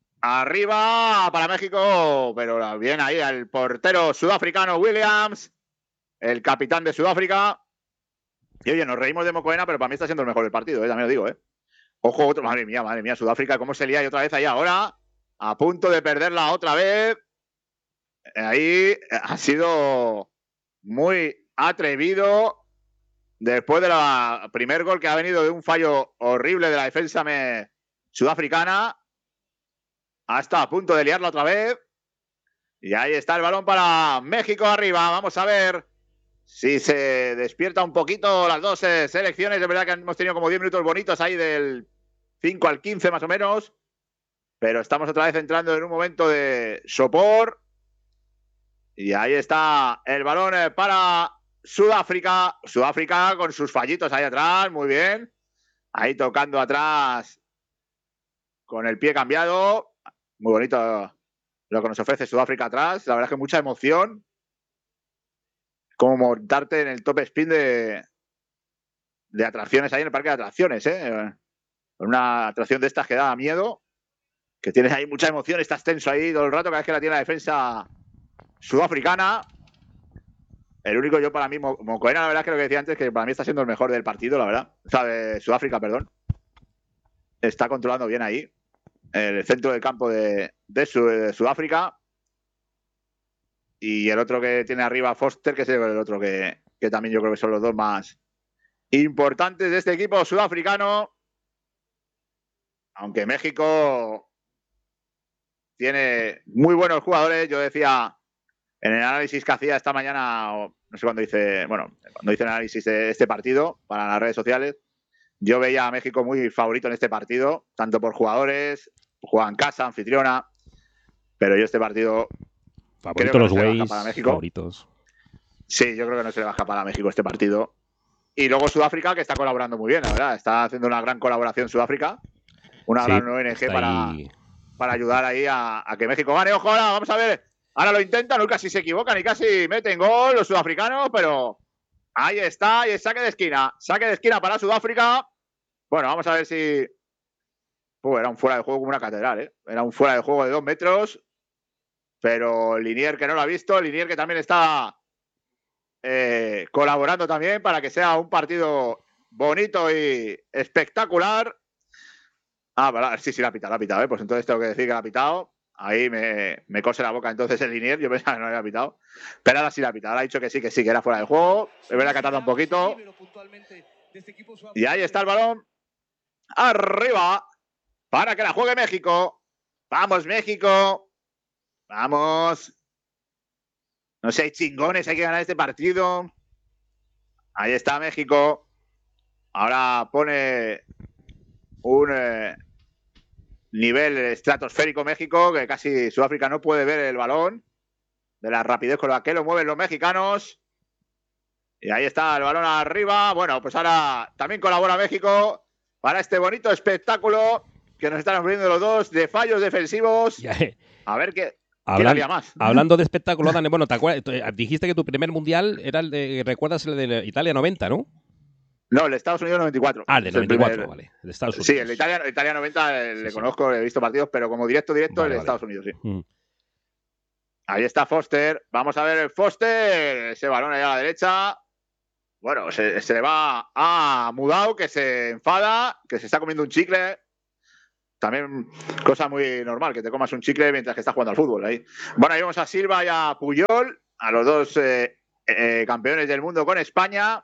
arriba para México, pero bien ahí el portero sudafricano Williams, el capitán de Sudáfrica. Y oye, nos reímos de Mokoena, pero para mí está siendo el mejor del partido, ¿eh? También lo digo, ¿eh? Ojo, otro, madre mía, madre mía, Sudáfrica, cómo se lía y otra vez ahí ahora, a punto de perderla otra vez. Ahí ha sido muy atrevido después del primer gol que ha venido de un fallo horrible de la defensa me, sudafricana. Hasta a punto de liarla otra vez. Y ahí está el balón para México arriba. Vamos a ver si se despierta un poquito las dos eh, selecciones. Es verdad que hemos tenido como diez minutos bonitos ahí del cinco al quince más o menos. Pero estamos otra vez entrando en un momento de sopor. Y ahí está el balón para Sudáfrica. Sudáfrica con sus fallitos ahí atrás, muy bien. Ahí tocando atrás con el pie cambiado. Muy bonito lo que nos ofrece Sudáfrica atrás. La verdad es que mucha emoción. Como montarte en el top spin de, de atracciones ahí en el parque de atracciones, ¿eh? Una atracción de estas que da miedo. Que tienes ahí mucha emoción, estás tenso ahí todo el rato cada vez que la tiene la defensa sudafricana. El único yo para mí, Mokoena, la verdad es que lo que decía antes, que para mí está siendo el mejor del partido, la verdad. O sea, de Sudáfrica, perdón. Está controlando bien ahí el centro del campo de, de, Su, de Sudáfrica. Y el otro que tiene arriba, Foster, que es el otro que, que también yo creo que son los dos más importantes de este equipo sudafricano. Aunque México tiene muy buenos jugadores. Yo decía en el análisis que hacía esta mañana, o no sé cuándo hice, bueno, cuando hice el análisis de este partido para las redes sociales, yo veía a México muy favorito en este partido, tanto por jugadores, juegan casa, anfitriona, pero yo este partido favorito los Ways, para México. Favoritos. Sí, yo creo que no se le va a escapar a México este partido. Y luego Sudáfrica, que está colaborando muy bien, la verdad, está haciendo una gran colaboración Sudáfrica, una sí, gran O N G para, para ayudar ahí a, a que México gane. Ojo, ahora vamos a ver. Ahora lo intentan, no casi se equivocan y casi meten gol los sudafricanos, pero ahí está, y es saque de esquina. Saque de esquina para Sudáfrica. Bueno, vamos a ver si... Pues era un fuera de juego como una catedral, ¿eh? Era un fuera de juego de dos metros, pero Linier que no lo ha visto, Linier que también está eh, colaborando también para que sea un partido bonito y espectacular. Ah, vale, sí, sí, la ha pitado, la ha pitado, ¿eh? Pues entonces tengo que decir que la ha pitado. Ahí me, me cose la boca entonces el Linier. Yo pensaba que no había pitado. Pero ahora sí la ha pitado. Ahora ha dicho que sí, que sí, que era fuera de juego. Es verdad que ha tardado un poquito. Y ahí está el balón. Arriba. Para que la juegue México. Vamos, México. Vamos. No sé, hay chingones. Hay que ganar este partido. Ahí está México. Ahora pone un... Eh, nivel estratosférico México, que casi Sudáfrica no puede ver el balón, de la rapidez con la que lo mueven los mexicanos. Y ahí está el balón arriba. Bueno, pues ahora también colabora México para este bonito espectáculo que nos están ofreciendo los dos de fallos defensivos. A ver qué, Hablan, qué había más. Hablando de espectáculo, Dani, bueno, te acuerdas, dijiste que tu primer mundial era el de, ¿recuerdas el de Italia noventa, no? No, el de Estados Unidos noventa y cuatro. Ah, el de noventa y cuatro, el vale. El de Estados Unidos. Sí, el de Italia, Italia noventa eh, sí, le sí. conozco, he visto partidos, pero como directo, directo, vale, el de vale. Estados Unidos, sí. Mm. Ahí está Foster. Vamos a ver el Foster. Ese balón allá a la derecha. Bueno, se, se le va a Mudau, que se enfada, que se está comiendo un chicle. También cosa muy normal, que te comas un chicle mientras que estás jugando al fútbol. Ahí. Bueno, ahí vamos a Silva y a Puyol, a los dos eh, eh, campeones del mundo con España.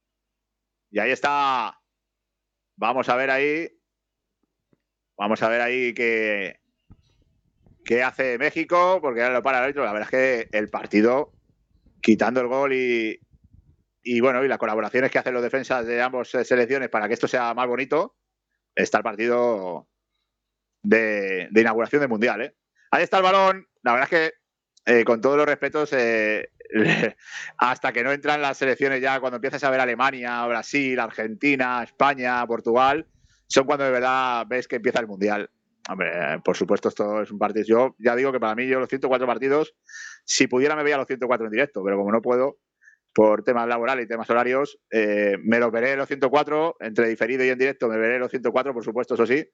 Y ahí está. Vamos a ver ahí. Vamos a ver ahí qué, qué hace México, porque ahora lo para el árbitro. La verdad es que el partido, quitando el gol y, y bueno, y las colaboraciones que hacen los defensas de ambas selecciones para que esto sea más bonito, está el partido de, de inauguración del Mundial, ¿eh? Ahí está el balón. La verdad es que, eh, con todos los respetos, eh, hasta que no entran las selecciones ya, cuando empiezas a ver Alemania, Brasil, Argentina, España, Portugal, son cuando de verdad ves que empieza el Mundial. Hombre, por supuesto, esto es un partido. Yo ya digo que para mí, yo los ciento cuatro partidos, si pudiera me veía los ciento cuatro en directo, pero como no puedo, por temas laborales y temas horarios, eh, me los veré los ciento cuatro, entre diferido y en directo me veré los ciento cuatro, por supuesto, eso sí.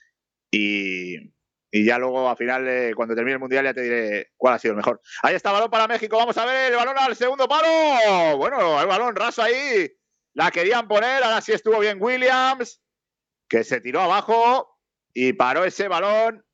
Y... Y ya luego, al final, eh, cuando termine el Mundial, ya te diré cuál ha sido el mejor. Ahí está el balón para México. Vamos a ver el balón al segundo palo. Bueno, el balón raso ahí. La querían poner. Ahora sí estuvo bien Williams, que se tiró abajo y paró ese balón.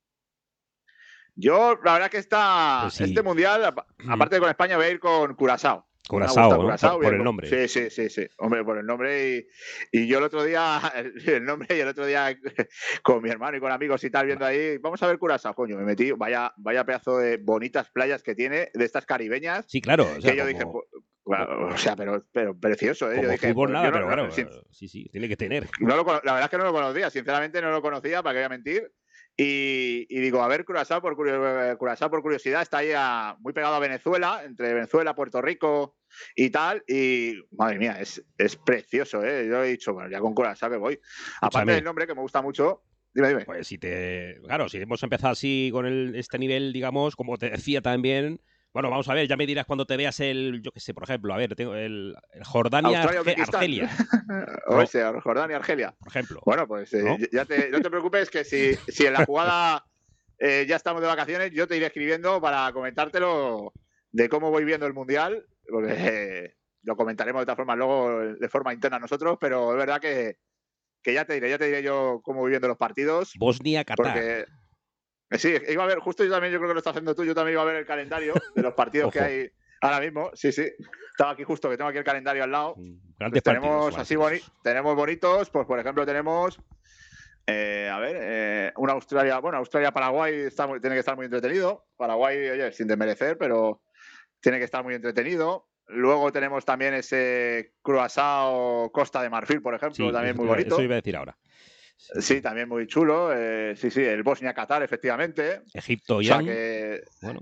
Yo, la verdad que está, pues sí. Este Mundial, aparte de con España, voy a ir con Curazao. Curazao, ¿no? Curazao por, por el nombre. Sí, sí, sí, sí. Hombre, por el nombre. Y, y yo el otro día, el nombre y el otro día con mi hermano y con amigos y tal, viendo ahí, vamos a ver Curazao, coño, me metí, vaya, vaya pedazo de bonitas playas que tiene, de estas caribeñas. Sí, claro. O sea, que yo como... dije, pues, bueno, o sea, pero, pero precioso, ¿eh? Como yo dije, fútbol pues, nada, yo no, pero claro, no, sí, sí, sí, tiene que tener. No lo, la verdad es que no lo conocía, sinceramente no lo conocía, para qué voy a mentir. Y, y digo, a ver, Curazao por, curio- Curazao por curiosidad está ahí a- muy pegado a Venezuela, entre Venezuela, Puerto Rico y tal. Y madre mía, es, es precioso, ¿eh? Yo he dicho, bueno, ya con Curazao que voy. Aparte Escúchame. del nombre que me gusta mucho, dime, dime. Pues si te. Claro, si hemos empezado así con el, este nivel, digamos, como te decía también. Bueno, vamos a ver, ya me dirás cuando te veas el. Yo qué sé, por ejemplo, a ver, tengo el, el Jordania Australia, Arge- Uzbekistán. Argelia, O ese, Jordania, Argelia. por ejemplo. Bueno, pues eh, ¿No? ya te, no te preocupes que si, si en la jugada eh, ya estamos de vacaciones, yo te iré escribiendo para comentártelo de cómo voy viendo el Mundial, porque eh, lo comentaremos de todas formas luego de forma interna nosotros, pero es verdad que, que ya te diré, ya te diré yo cómo voy viendo los partidos, Bosnia, Qatar. porque eh, sí, iba a ver, justo yo también, yo creo que lo estás haciendo tú, yo también iba a ver el calendario de los partidos que Ojo. hay ahora mismo, sí, sí, estaba aquí justo, que tengo aquí el calendario al lado. Grandes Pues tenemos partidos. así van a ser boni esos. tenemos bonitos, pues por ejemplo tenemos eh, a ver, eh, una Australia, bueno, Australia-Paraguay está muy- tiene que estar muy entretenido. Paraguay, oye, sin desmerecer, pero tiene que estar muy entretenido. Luego tenemos también ese Curazao Costa de Marfil, por ejemplo, Sí, también eso muy iba- bonito. Eso iba a decir ahora. Sí, también muy chulo. eh, sí, sí, el Bosnia-Qatar, efectivamente. Egipto, O sea Irán. que Bueno,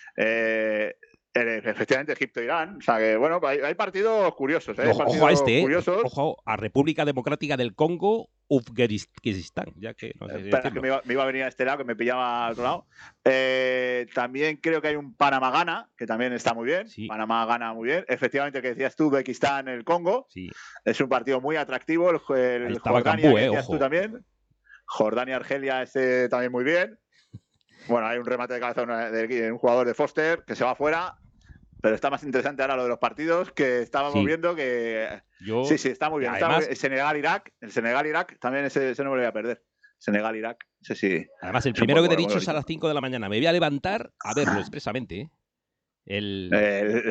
eh, eh, efectivamente Egipto-Irán. O sea que, bueno, hay, hay partidos curiosos, ¿eh? Hay ojo, partidos ojo a este, ¿eh? curiosos. Ojo a República Democrática del Congo, Uzbekistán, ya que no sé si Espera, que decirlo. me iba, me iba a venir a este lado, que me pillaba al otro lado. Eh, también creo que hay un Panamá-Ghana, que también está muy bien. Sí. Panamá gana muy bien. Efectivamente, que decías tú, Uzbekistán, el Congo. Sí. Es un partido muy atractivo. El, el Ahí estaba Jordania, Cambú, que eh, decías ojo. tú también. Jordania-Argelia, este también muy bien. Bueno, hay un remate de cabeza de, de un jugador de Foster que se va fuera. Pero está más interesante ahora lo de los partidos que estábamos Sí. viendo que... Yo, Sí, sí, está muy bien. Está además, muy bien. Senegal-Irak. El Senegal-Irak también ese, ese no me lo voy a perder. Senegal-Irak. Ese sí. además, el es un primero que buen- te he buen- dicho buen es a las cinco de la mañana. Me voy a levantar a verlo expresamente. ¿eh? El... El-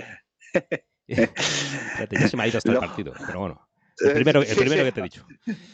Espérate, ya se me ha ido hasta el Lo- partido, pero bueno. El primero, el Sí, primero sí. que te he dicho.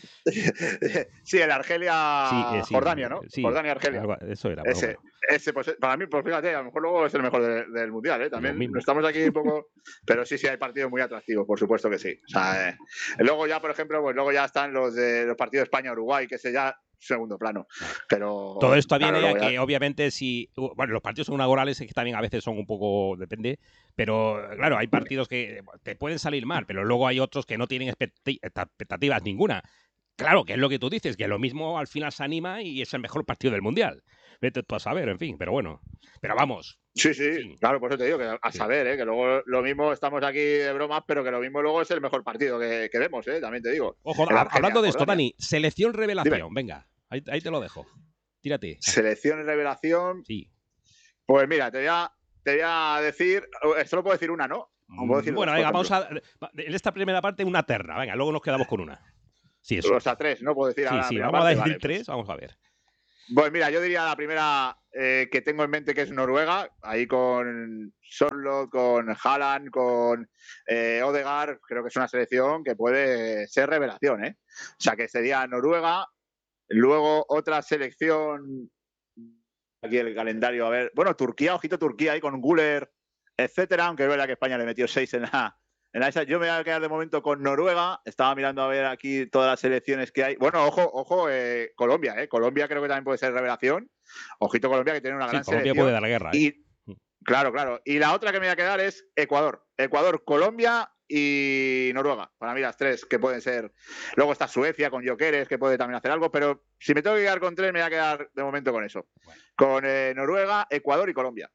Sí, el Argelia Sí, eh, sí, Jordania, ¿no? sí, Jordania Argelia. algo- eso era, pero Ese, bueno. ese, pues para mí, pues fíjate, a lo mejor luego es el mejor de- del mundial, ¿eh? También Lo mismo. estamos aquí un poco. Pero sí, sí, hay partidos muy atractivos, por supuesto que sí. O sea, eh, luego ya, por ejemplo, pues luego ya están los de los partidos España-Uruguay, que ese ya segundo plano. Pero Todo esto claro, viene a luego ya- que, obviamente, si. Bueno, los partidos son inaugurales, es que también a veces son un poco. Depende. Pero, claro, hay partidos que te pueden salir mal, pero luego hay otros que no tienen expecti- expectativas ninguna. Claro, que es lo que tú dices, que lo mismo al final se anima y es el mejor partido del mundial. Vete tú a saber, en fin, pero bueno. Pero vamos. Sí, sí, Sí. claro, por eso te digo que a Sí. saber, ¿eh? Que luego lo mismo estamos aquí de bromas, pero que lo mismo luego es el mejor partido que, que vemos, ¿eh? También te digo. Ojo, El a- Argelia, hablando de esto, Jordania. Dani, selección revelación. Venga, ahí, ahí te lo dejo. Tírate. Selección y revelación. Sí. Pues mira, te voy a, te voy a decir. Solo puedo decir una, ¿no? O puedo decir Bueno, dos, venga, por vamos a. En esta primera parte, una terna. Venga, luego nos quedamos con una. Sí, eso. O sea, tres, no puedo decir Sí, ahora. la sí, primera vamos a parte, decir vale, tres, vamos a ver. Pues, pues mira, yo diría la primera eh, que tengo en mente que es Noruega, ahí con Sorloth, con Haaland, con eh, Odegaard. Creo que es una selección que puede ser revelación, ¿eh? O sea, que sería Noruega. Luego otra selección. Aquí el calendario, a ver. Bueno, Turquía, ojito Turquía ahí con Güler, etcétera. Aunque es verdad que España le metió seis en la, en la esa. Yo me voy a quedar de momento con Noruega. Estaba mirando a ver aquí todas las selecciones que hay. Bueno, ojo, ojo, eh, Colombia, ¿eh? Colombia creo que también puede ser revelación. Ojito Colombia, que tiene una Sí, gran Colombia selección. puede dar guerra, ¿eh? Y, claro, claro. Y la otra que me voy a quedar es Ecuador. Ecuador, Colombia y Noruega. Para mí las tres que pueden ser. Luego está Suecia con Jokeres, que puede también hacer algo, pero si me tengo que quedar con tres, me voy a quedar de momento con eso. Bueno. Con eh, Noruega, Ecuador y Colombia.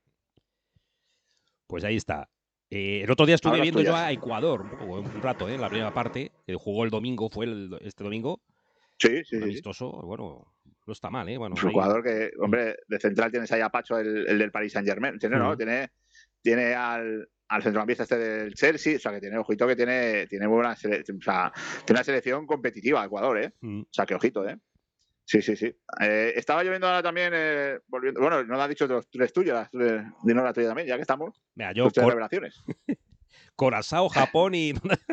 Pues ahí está. Eh, el otro día estuve Ahora viendo yo tuyas. a Ecuador un, poco, un rato, ¿eh? La primera parte, que jugó el domingo, fue el- este domingo. Sí, sí, Un sí. sí. amistoso, bueno, no está mal, ¿eh? Bueno, Es un ahí- jugador que, hombre, de central tienes ahí a Pacho, el, el del Paris Saint Germain. Tiene, ¿no? Mm. Tiene, tiene al, al centrocampista este del Chelsea. O sea, que tiene, ojito, que tiene, tiene muy buena sele- o sea, tiene una selección competitiva, Ecuador, ¿eh? Mm. O sea, que ojito, ¿eh? Sí, sí, sí. Eh, estaba yo viendo ahora también, eh, volviendo, bueno, no lo has dicho los tres tuyas, eh, dinos la tuya también, ya que estamos. Mira, yo Tus tres Cor- revelaciones. Curazao, Japón y.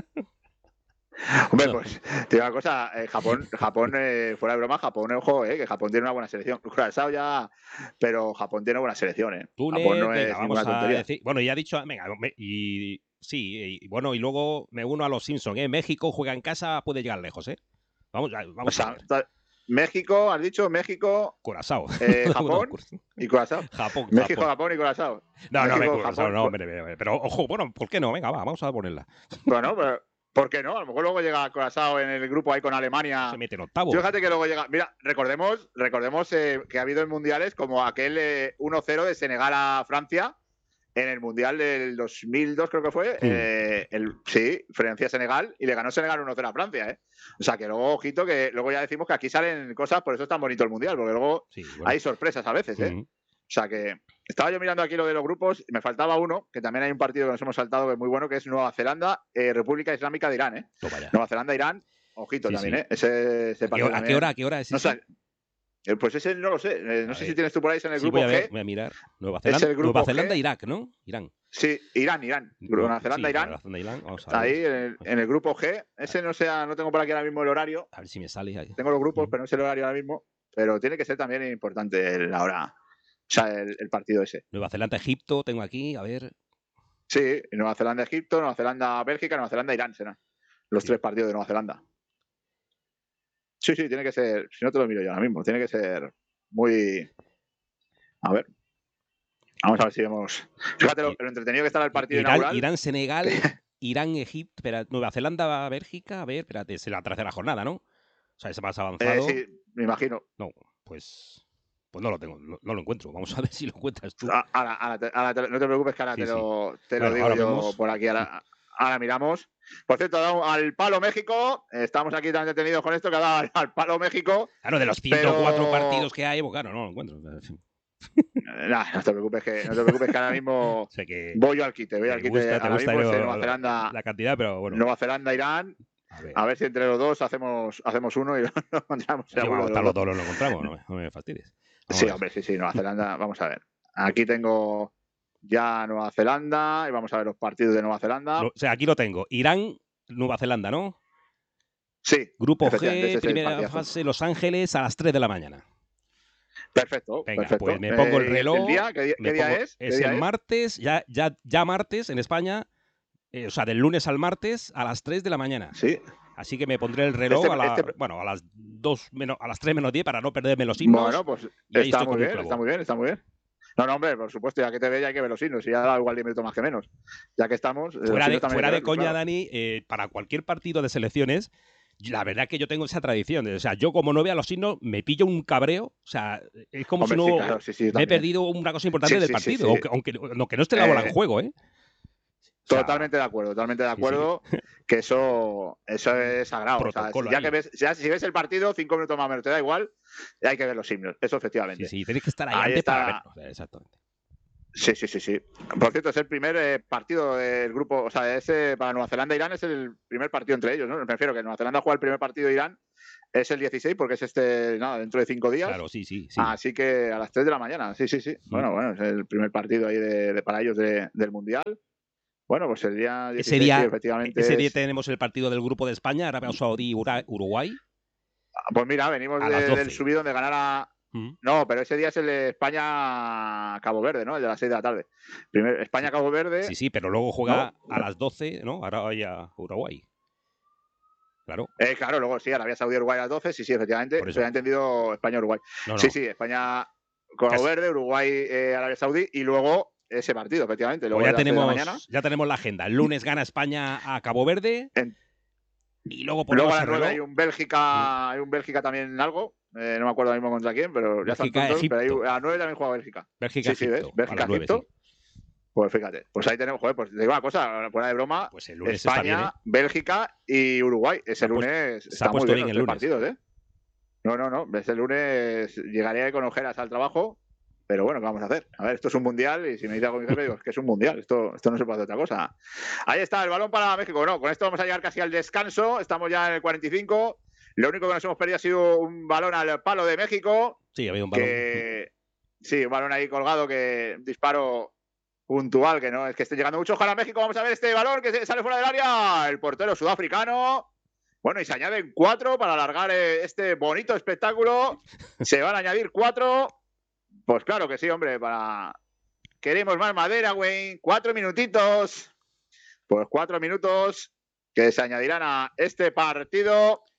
Hombre, No. pues te digo una cosa, eh, Japón, Japón eh, fuera de broma, Japón, eh, ojo, eh, que Japón tiene una buena selección. Curazao ya, pero Japón tiene buena selección, eh. Túnez, Japón no venga, es vamos ninguna a tontería. decir. Bueno, ya ha dicho. Venga, me- y. Sí, y bueno, y luego me uno a los Simpsons, ¿eh? México juega en casa, puede llegar lejos, ¿eh? Vamos, ya- O vamos a sea, ver. ta- México, has dicho México, Curazao. eh, Japón y Curazao. Japón, México, Japón. Japón y Curazao. No, no, me México, Curazao, Japón, no, Cu- hombre, hombre, pero ojo, bueno, ¿por qué no? Venga, va, vamos a ponerla. Bueno, pero ¿por qué no? A lo mejor luego llega Curazao en el grupo ahí con Alemania. Se mete en octavo. Fíjate que luego llega. Mira, recordemos, recordemos eh, que ha habido en mundiales como aquel eh, uno cero de Senegal a Francia en el mundial del dos mil dos, creo que fue. Mm. Eh, el, sí, Francia-Senegal y le ganó Senegal uno cero a Francia, ¿eh? O sea que luego, ojito, que luego ya decimos que aquí salen cosas, por eso es tan bonito el mundial, porque luego Sí, bueno. hay sorpresas a veces, ¿eh? Mm. O sea que estaba yo mirando aquí lo de los grupos y me faltaba uno, que también hay un partido que nos hemos saltado que es muy bueno, que es Nueva Zelanda, eh, República Islámica de Irán, ¿eh? Toma ya. Nueva Zelanda, Irán, ojito Sí, también, sí. ¿eh? Ese, ese ¿A qué partido hora, a también. qué hora, a qué hora es No ese? sé. Eh, Pues ese no lo sé. Eh, no A sé ver. si tienes tú por ahí en el Sí, grupo voy a ver, G. voy a mirar. Nueva Es Zelanda, el grupo Nueva Zelanda G. Irak, ¿no? Irán. Sí, Irán, Irán. Nueva Zelanda, sí, Irán. Nueva Zelanda, Irán. Vamos a ver. Ahí en el, en el grupo G. Ese no sé, no tengo por aquí ahora mismo el horario. A ver si me sale ahí. Tengo los grupos, Mm. pero no sé el horario ahora mismo. Pero tiene que ser también importante la hora. O sea, el, el partido ese. Nueva Zelanda, Egipto, tengo aquí, a ver. Sí, Nueva Zelanda, Egipto, Nueva Zelanda, Bélgica, Nueva Zelanda, Irán serán los Sí. tres partidos de Nueva Zelanda. Sí, sí, tiene que ser. Si no te lo miro yo ahora mismo, tiene que ser muy. A ver. Vamos a ver si vemos. Fíjate lo, lo entretenido que está el partido Irán, inaugural. Irán, Senegal, Irán, Egipto, espera, Nueva Zelanda, Bélgica, a ver, espérate, es la tercera jornada, ¿no? O sea, es más Eh, avanzado. sí, me imagino. No, pues, pues no lo tengo, no, no lo encuentro. Vamos a ver si lo encuentras tú. A- Ahora, ahora te- ahora te- no te preocupes que ahora Sí, te sí. lo, te Bueno, lo digo ahora yo vemos. por aquí. Ahora, ahora miramos. Por cierto, ha dado al palo México. Estamos aquí tan detenidos con esto que ha dado al, al palo México. Claro, de los ciento cuatro pero- partidos que hay, pues claro, no lo encuentro. Eh, nah, no te preocupes que, no te preocupes que ahora mismo Sé que voy yo al quite. Voy te al quite. gusta, te Ahora gusta mismo es lo- Nueva Zelanda, la cantidad, pero bueno. Nueva Zelanda, Irán. A ver, A ver si entre los dos hacemos, hacemos uno y lo encontramos. si alguno vamos a de estar los los dos. dos, lo encontramos, no me, no me fastidies. Vamos Sí, a ver. hombre, sí, sí, Nueva Zelanda. Vamos a ver. Aquí tengo ya Nueva Zelanda y vamos a ver los partidos de Nueva Zelanda. Lo- o sea, aquí lo tengo. Irán, Nueva Zelanda, ¿no? Sí, Grupo efectivamente, ese G, es el primera partidazo. fase, Los Ángeles, a las tres de la mañana. Perfecto, Venga, perfecto. pues me pongo el Eh, reloj. ¿El día? ¿Qué día, me qué día pongo- es? ¿Qué Es día el es? martes, ya, ya, ya martes en España, eh, o sea, del lunes al martes a las tres de la mañana. Sí. Así que me pondré el reloj Este- a, la- este- bueno, a las dos menos, a las tres menos diez para no perderme los himnos. Bueno, pues y ahí está estoy muy con un bien, clavo. está muy bien, está muy bien. No, no, hombre, por supuesto, ya que te ve ya hay que ver los signos. Y ya da igual diez minutos más que menos. Ya que estamos. los Fuera de, signos también fuera hay que de verlos, coña, claro. Dani, eh, para cualquier partido de selecciones, la verdad que yo tengo esa tradición. O sea, yo como no vea los signos, me pillo un cabreo. O sea, es como Hombre, si sí, no claro, sí, sí, me he también. perdido una cosa importante Sí, del sí, sí, partido. sí. Aunque, aunque, aunque no esté la bola Eh, en juego, ¿eh? O sea, Totalmente de acuerdo, totalmente de sí, sí. acuerdo. Que eso, eso es sagrado. O sea, Protocolo ya ahí. que ves, ya si ves el partido, cinco minutos más o menos te da igual, hay que ver los signos. Eso efectivamente. Sí, sí, tenéis que estar ahí, Ahí antes está. para verlo. O sea, exactamente. Sí, sí, sí, sí. Por cierto, es el primer eh, partido del grupo, o sea, ese para Nueva Zelanda e Irán es el primer partido entre ellos, ¿no? Me refiero que Nueva Zelanda juega el primer partido de Irán, es el dieciséis, porque es este, nada, dentro de cinco días. Claro, sí, sí. sí. Así que a las tres de la mañana, sí, sí, sí. Bueno, bueno, es el primer partido ahí de, de- para ellos de- del Mundial. Bueno, pues el día dieciséis, ese día, sí, efectivamente. ese día es- tenemos el partido del grupo de España, Arabia Saudí, Ura- Uruguay. Pues mira, venimos a de- las doce. del subidón de ganar a. Mm. No, pero ese día es el de España-Cabo Verde, ¿no? El de las seis de la tarde. Primer, España-Cabo Verde. Sí, sí, pero luego juega No. a las doce, ¿no? Arabia, Uruguay. Claro. Eh, claro, luego sí, Arabia Saudí, Uruguay a las doce, sí, sí, efectivamente. Por eso. Se ha entendido España-Uruguay. No, no. Sí, sí, España, Cabo Casi. Verde, Uruguay, eh, Arabia Saudí y luego ese partido, efectivamente. Luego Pues ya a las seis de la tenemos, mañana. ya tenemos la agenda. El lunes gana España a Cabo Verde. En- Y luego Luego ponemos a las el nueve reloj. hay un Bélgica, hay un Bélgica también algo. Eh, no me acuerdo ahora mismo contra quién, pero ya están Bélgica, todos. Pero Egipto. hay, a las nueve también juega Bélgica. Bélgica, Sí, sí, ¿ves? Egipto. a Bélgica, las nueve, Egipto. sí. Pues fíjate, pues ahí tenemos, joder, pues te digo una cosa, fuera de broma, Pues el lunes está bien, España, ¿eh? Bélgica y Uruguay. Ese ha puesto- lunes se ha está muy puesto bien bien los el tres lunes. partidos, ¿eh? No, no, no. Ese lunes llegaré con ojeras al trabajo, pero bueno, ¿qué vamos a hacer? A ver, esto es un mundial y si me dice algo mi jefe, digo, es que es un mundial, esto, esto no se puede hacer otra cosa. Ahí está, el balón para México. No, con esto vamos a llegar casi al descanso, estamos ya en el cuarenta y cinco. Lo único que nos hemos perdido ha sido un balón al palo de México. Sí, había un balón. Que, sí, un balón ahí colgado, que un disparo puntual, que no es que esté llegando mucho. Ojalá México, vamos a ver este balón que se- sale fuera del área. El portero sudafricano. Bueno, y se añaden cuatro para alargar eh, este bonito espectáculo. Se van a añadir cuatro. Pues claro que sí, hombre, para. Queremos más madera, Wayne. Cuatro minutitos. Pues cuatro minutos que se añadirán a este partido.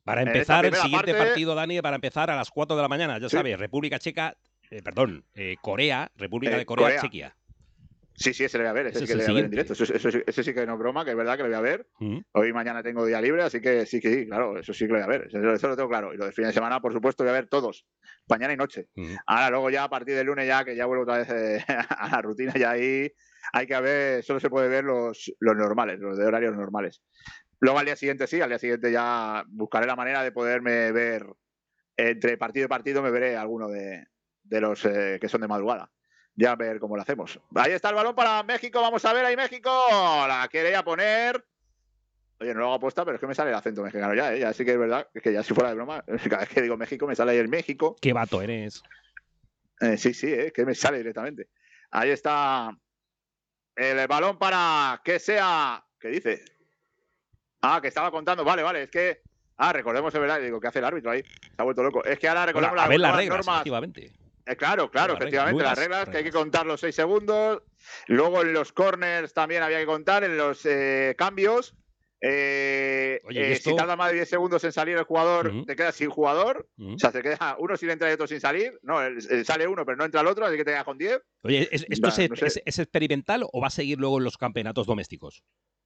Para En esa empezar, el primera siguiente parte- partido, Dani, para empezar a las cuatro de la mañana, ya Sí. sabes, República Checa, eh, perdón, eh, Corea, República Eh, de Corea, Corea. Chequia. Sí, sí, ese lo voy a ver, ese Ese sí que es lo el voy a ver en siguiente. directo. Eso, eso, eso- ese sí que no es broma, que es verdad que lo voy a ver. Mm. Hoy y mañana tengo día libre, así que sí, que sí, claro, eso sí que lo voy a ver. Eso, eso lo tengo claro. Y lo de fin de semana, por supuesto, voy a ver todos, mañana y noche. Mm. Ahora, luego ya a partir del lunes, ya que ya vuelvo otra vez eh, a la rutina, ya ahí hay que ver, solo se puede ver los, los normales, los de horarios normales. Luego al día siguiente sí, al día siguiente ya buscaré la manera de poderme ver entre partido y partido, me veré alguno de, de los eh, que son de madrugada. Ya a ver cómo lo hacemos. Ahí está el balón para México. Vamos a ver ahí México. La quería poner. Oye, no lo hago aposta, pero es que me sale el acento mexicano ya, ¿eh? Ya sí que es verdad. Es que ya si fuera de broma, cada vez que digo México me sale ahí el México. Qué vato eres. Eh, sí, sí, es que me sale directamente. Ahí está el balón para que sea. ¿Qué dice? Ah, que estaba contando. Vale, vale, es que. Ah, recordemos, es verdad. Digo, ¿qué hace el árbitro ahí? Se ha vuelto loco. Es que ahora recordemos Bueno, a ver las nuevas reglas, normas. efectivamente. Eh, claro, claro, Las efectivamente, reglas, las reglas, nuevas que hay que reglas. contar los seis segundos. Luego en los corners también había que contar, en los eh, cambios. Eh, Oye, ¿y eh, esto? Si tarda más de diez segundos en salir el jugador, Ujú. te quedas sin jugador. Mm. O sea, te queda uno sin entrar y otro sin salir. No, el- el- sale uno, pero no entra el otro, así que te quedas con diez. Oye, ¿es- ¿esto Va, es, no sé. es- es experimental o va a seguir luego en los campeonatos domésticos?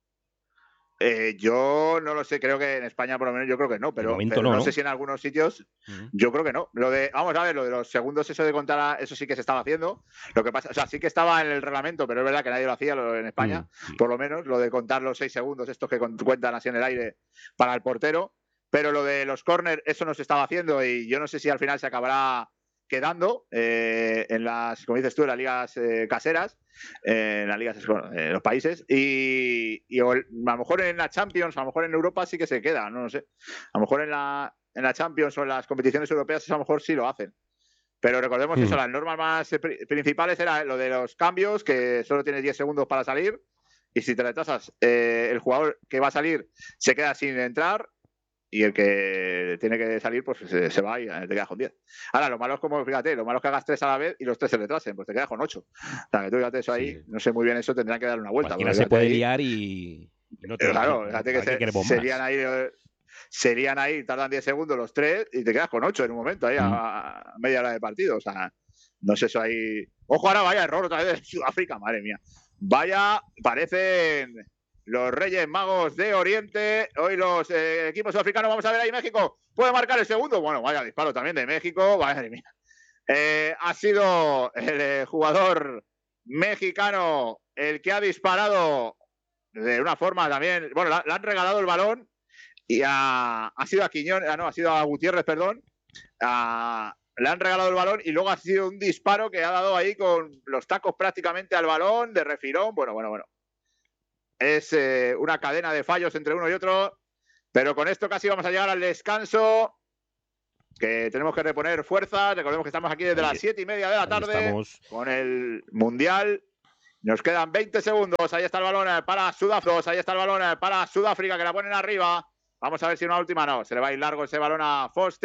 Eh, yo no lo sé, creo que en España por lo menos yo creo que no, pero, momento pero no, no, ¿no? sé si en algunos sitios Mm. yo creo que no. Lo de, vamos a ver, lo de los segundos, eso de contar, a- eso sí que se estaba haciendo. Lo que pasa, o sea, sí que estaba en el reglamento, pero es verdad que nadie lo hacía lo- en España, Mm, sí. por lo menos, lo de contar los seis segundos, estos que con- cuentan así en el aire para el portero. Pero lo de los corners, eso no se estaba haciendo y yo no sé si al final se acabará quedando eh, en las, como dices tú, en las ligas eh, caseras, eh, en las ligas, bueno, en los países, y, y o el- a lo mejor en la Champions, a lo mejor en Europa sí que se queda, no lo sé. A lo mejor en la, en la Champions o en las competiciones europeas eso a lo mejor sí lo hacen. Pero recordemos Hmm. eso, las normas más eh, pri- principales era lo de los cambios, que solo tienes diez segundos para salir, y si te retrasas, eh, el jugador que va a salir se queda sin entrar, y el que tiene que salir, pues se, se va y te quedas con diez. Ahora, lo malo es como, fíjate, lo malo es que hagas tres a la vez y los tres se retrasen, pues te quedas con ocho. O sea, que tú fíjate eso ahí, Sí. no sé muy bien eso, tendrán que dar una vuelta. Cualquiera porque se fíjate puede ahí- liar y, y no te Eh, Claro, no- fíjate que ¿para qué se- queremos más? serían ahí, eh, serían ahí, tardan diez segundos los tres y te quedas con ocho en un momento, ahí Mm. a, a media hora de partido. O sea, no sé eso ahí. Ojo, ahora vaya error otra vez de Sudáfrica, madre mía. Vaya, parecen los Reyes Magos de Oriente. Hoy los eh, equipos sudafricanos, vamos a ver ahí México. ¿Puede marcar el segundo? Bueno, vaya disparo también de México, madre mía. Eh, ha sido el eh, jugador mexicano el que ha disparado de una forma también. Bueno, le, le han regalado el balón y a, ha sido a Quiñones, ah, no, ha sido a Gutiérrez, perdón. A, le han regalado el balón y luego ha sido un disparo que ha dado ahí con los tacos prácticamente al balón, de refilón. Bueno, bueno, bueno. Es eh, una cadena de fallos entre uno y otro. Pero con esto casi vamos a llegar al descanso. Que tenemos que reponer fuerzas. Recordemos que estamos aquí desde Ahí- las siete y media de la ahí tarde estamos. con el Mundial. Nos quedan veinte segundos. Ahí está el balón para Sudáfrica. Ahí está el balón para Sudáfrica, que la ponen arriba. Vamos a ver si una última no. Se le va a ir largo ese balón a Foster.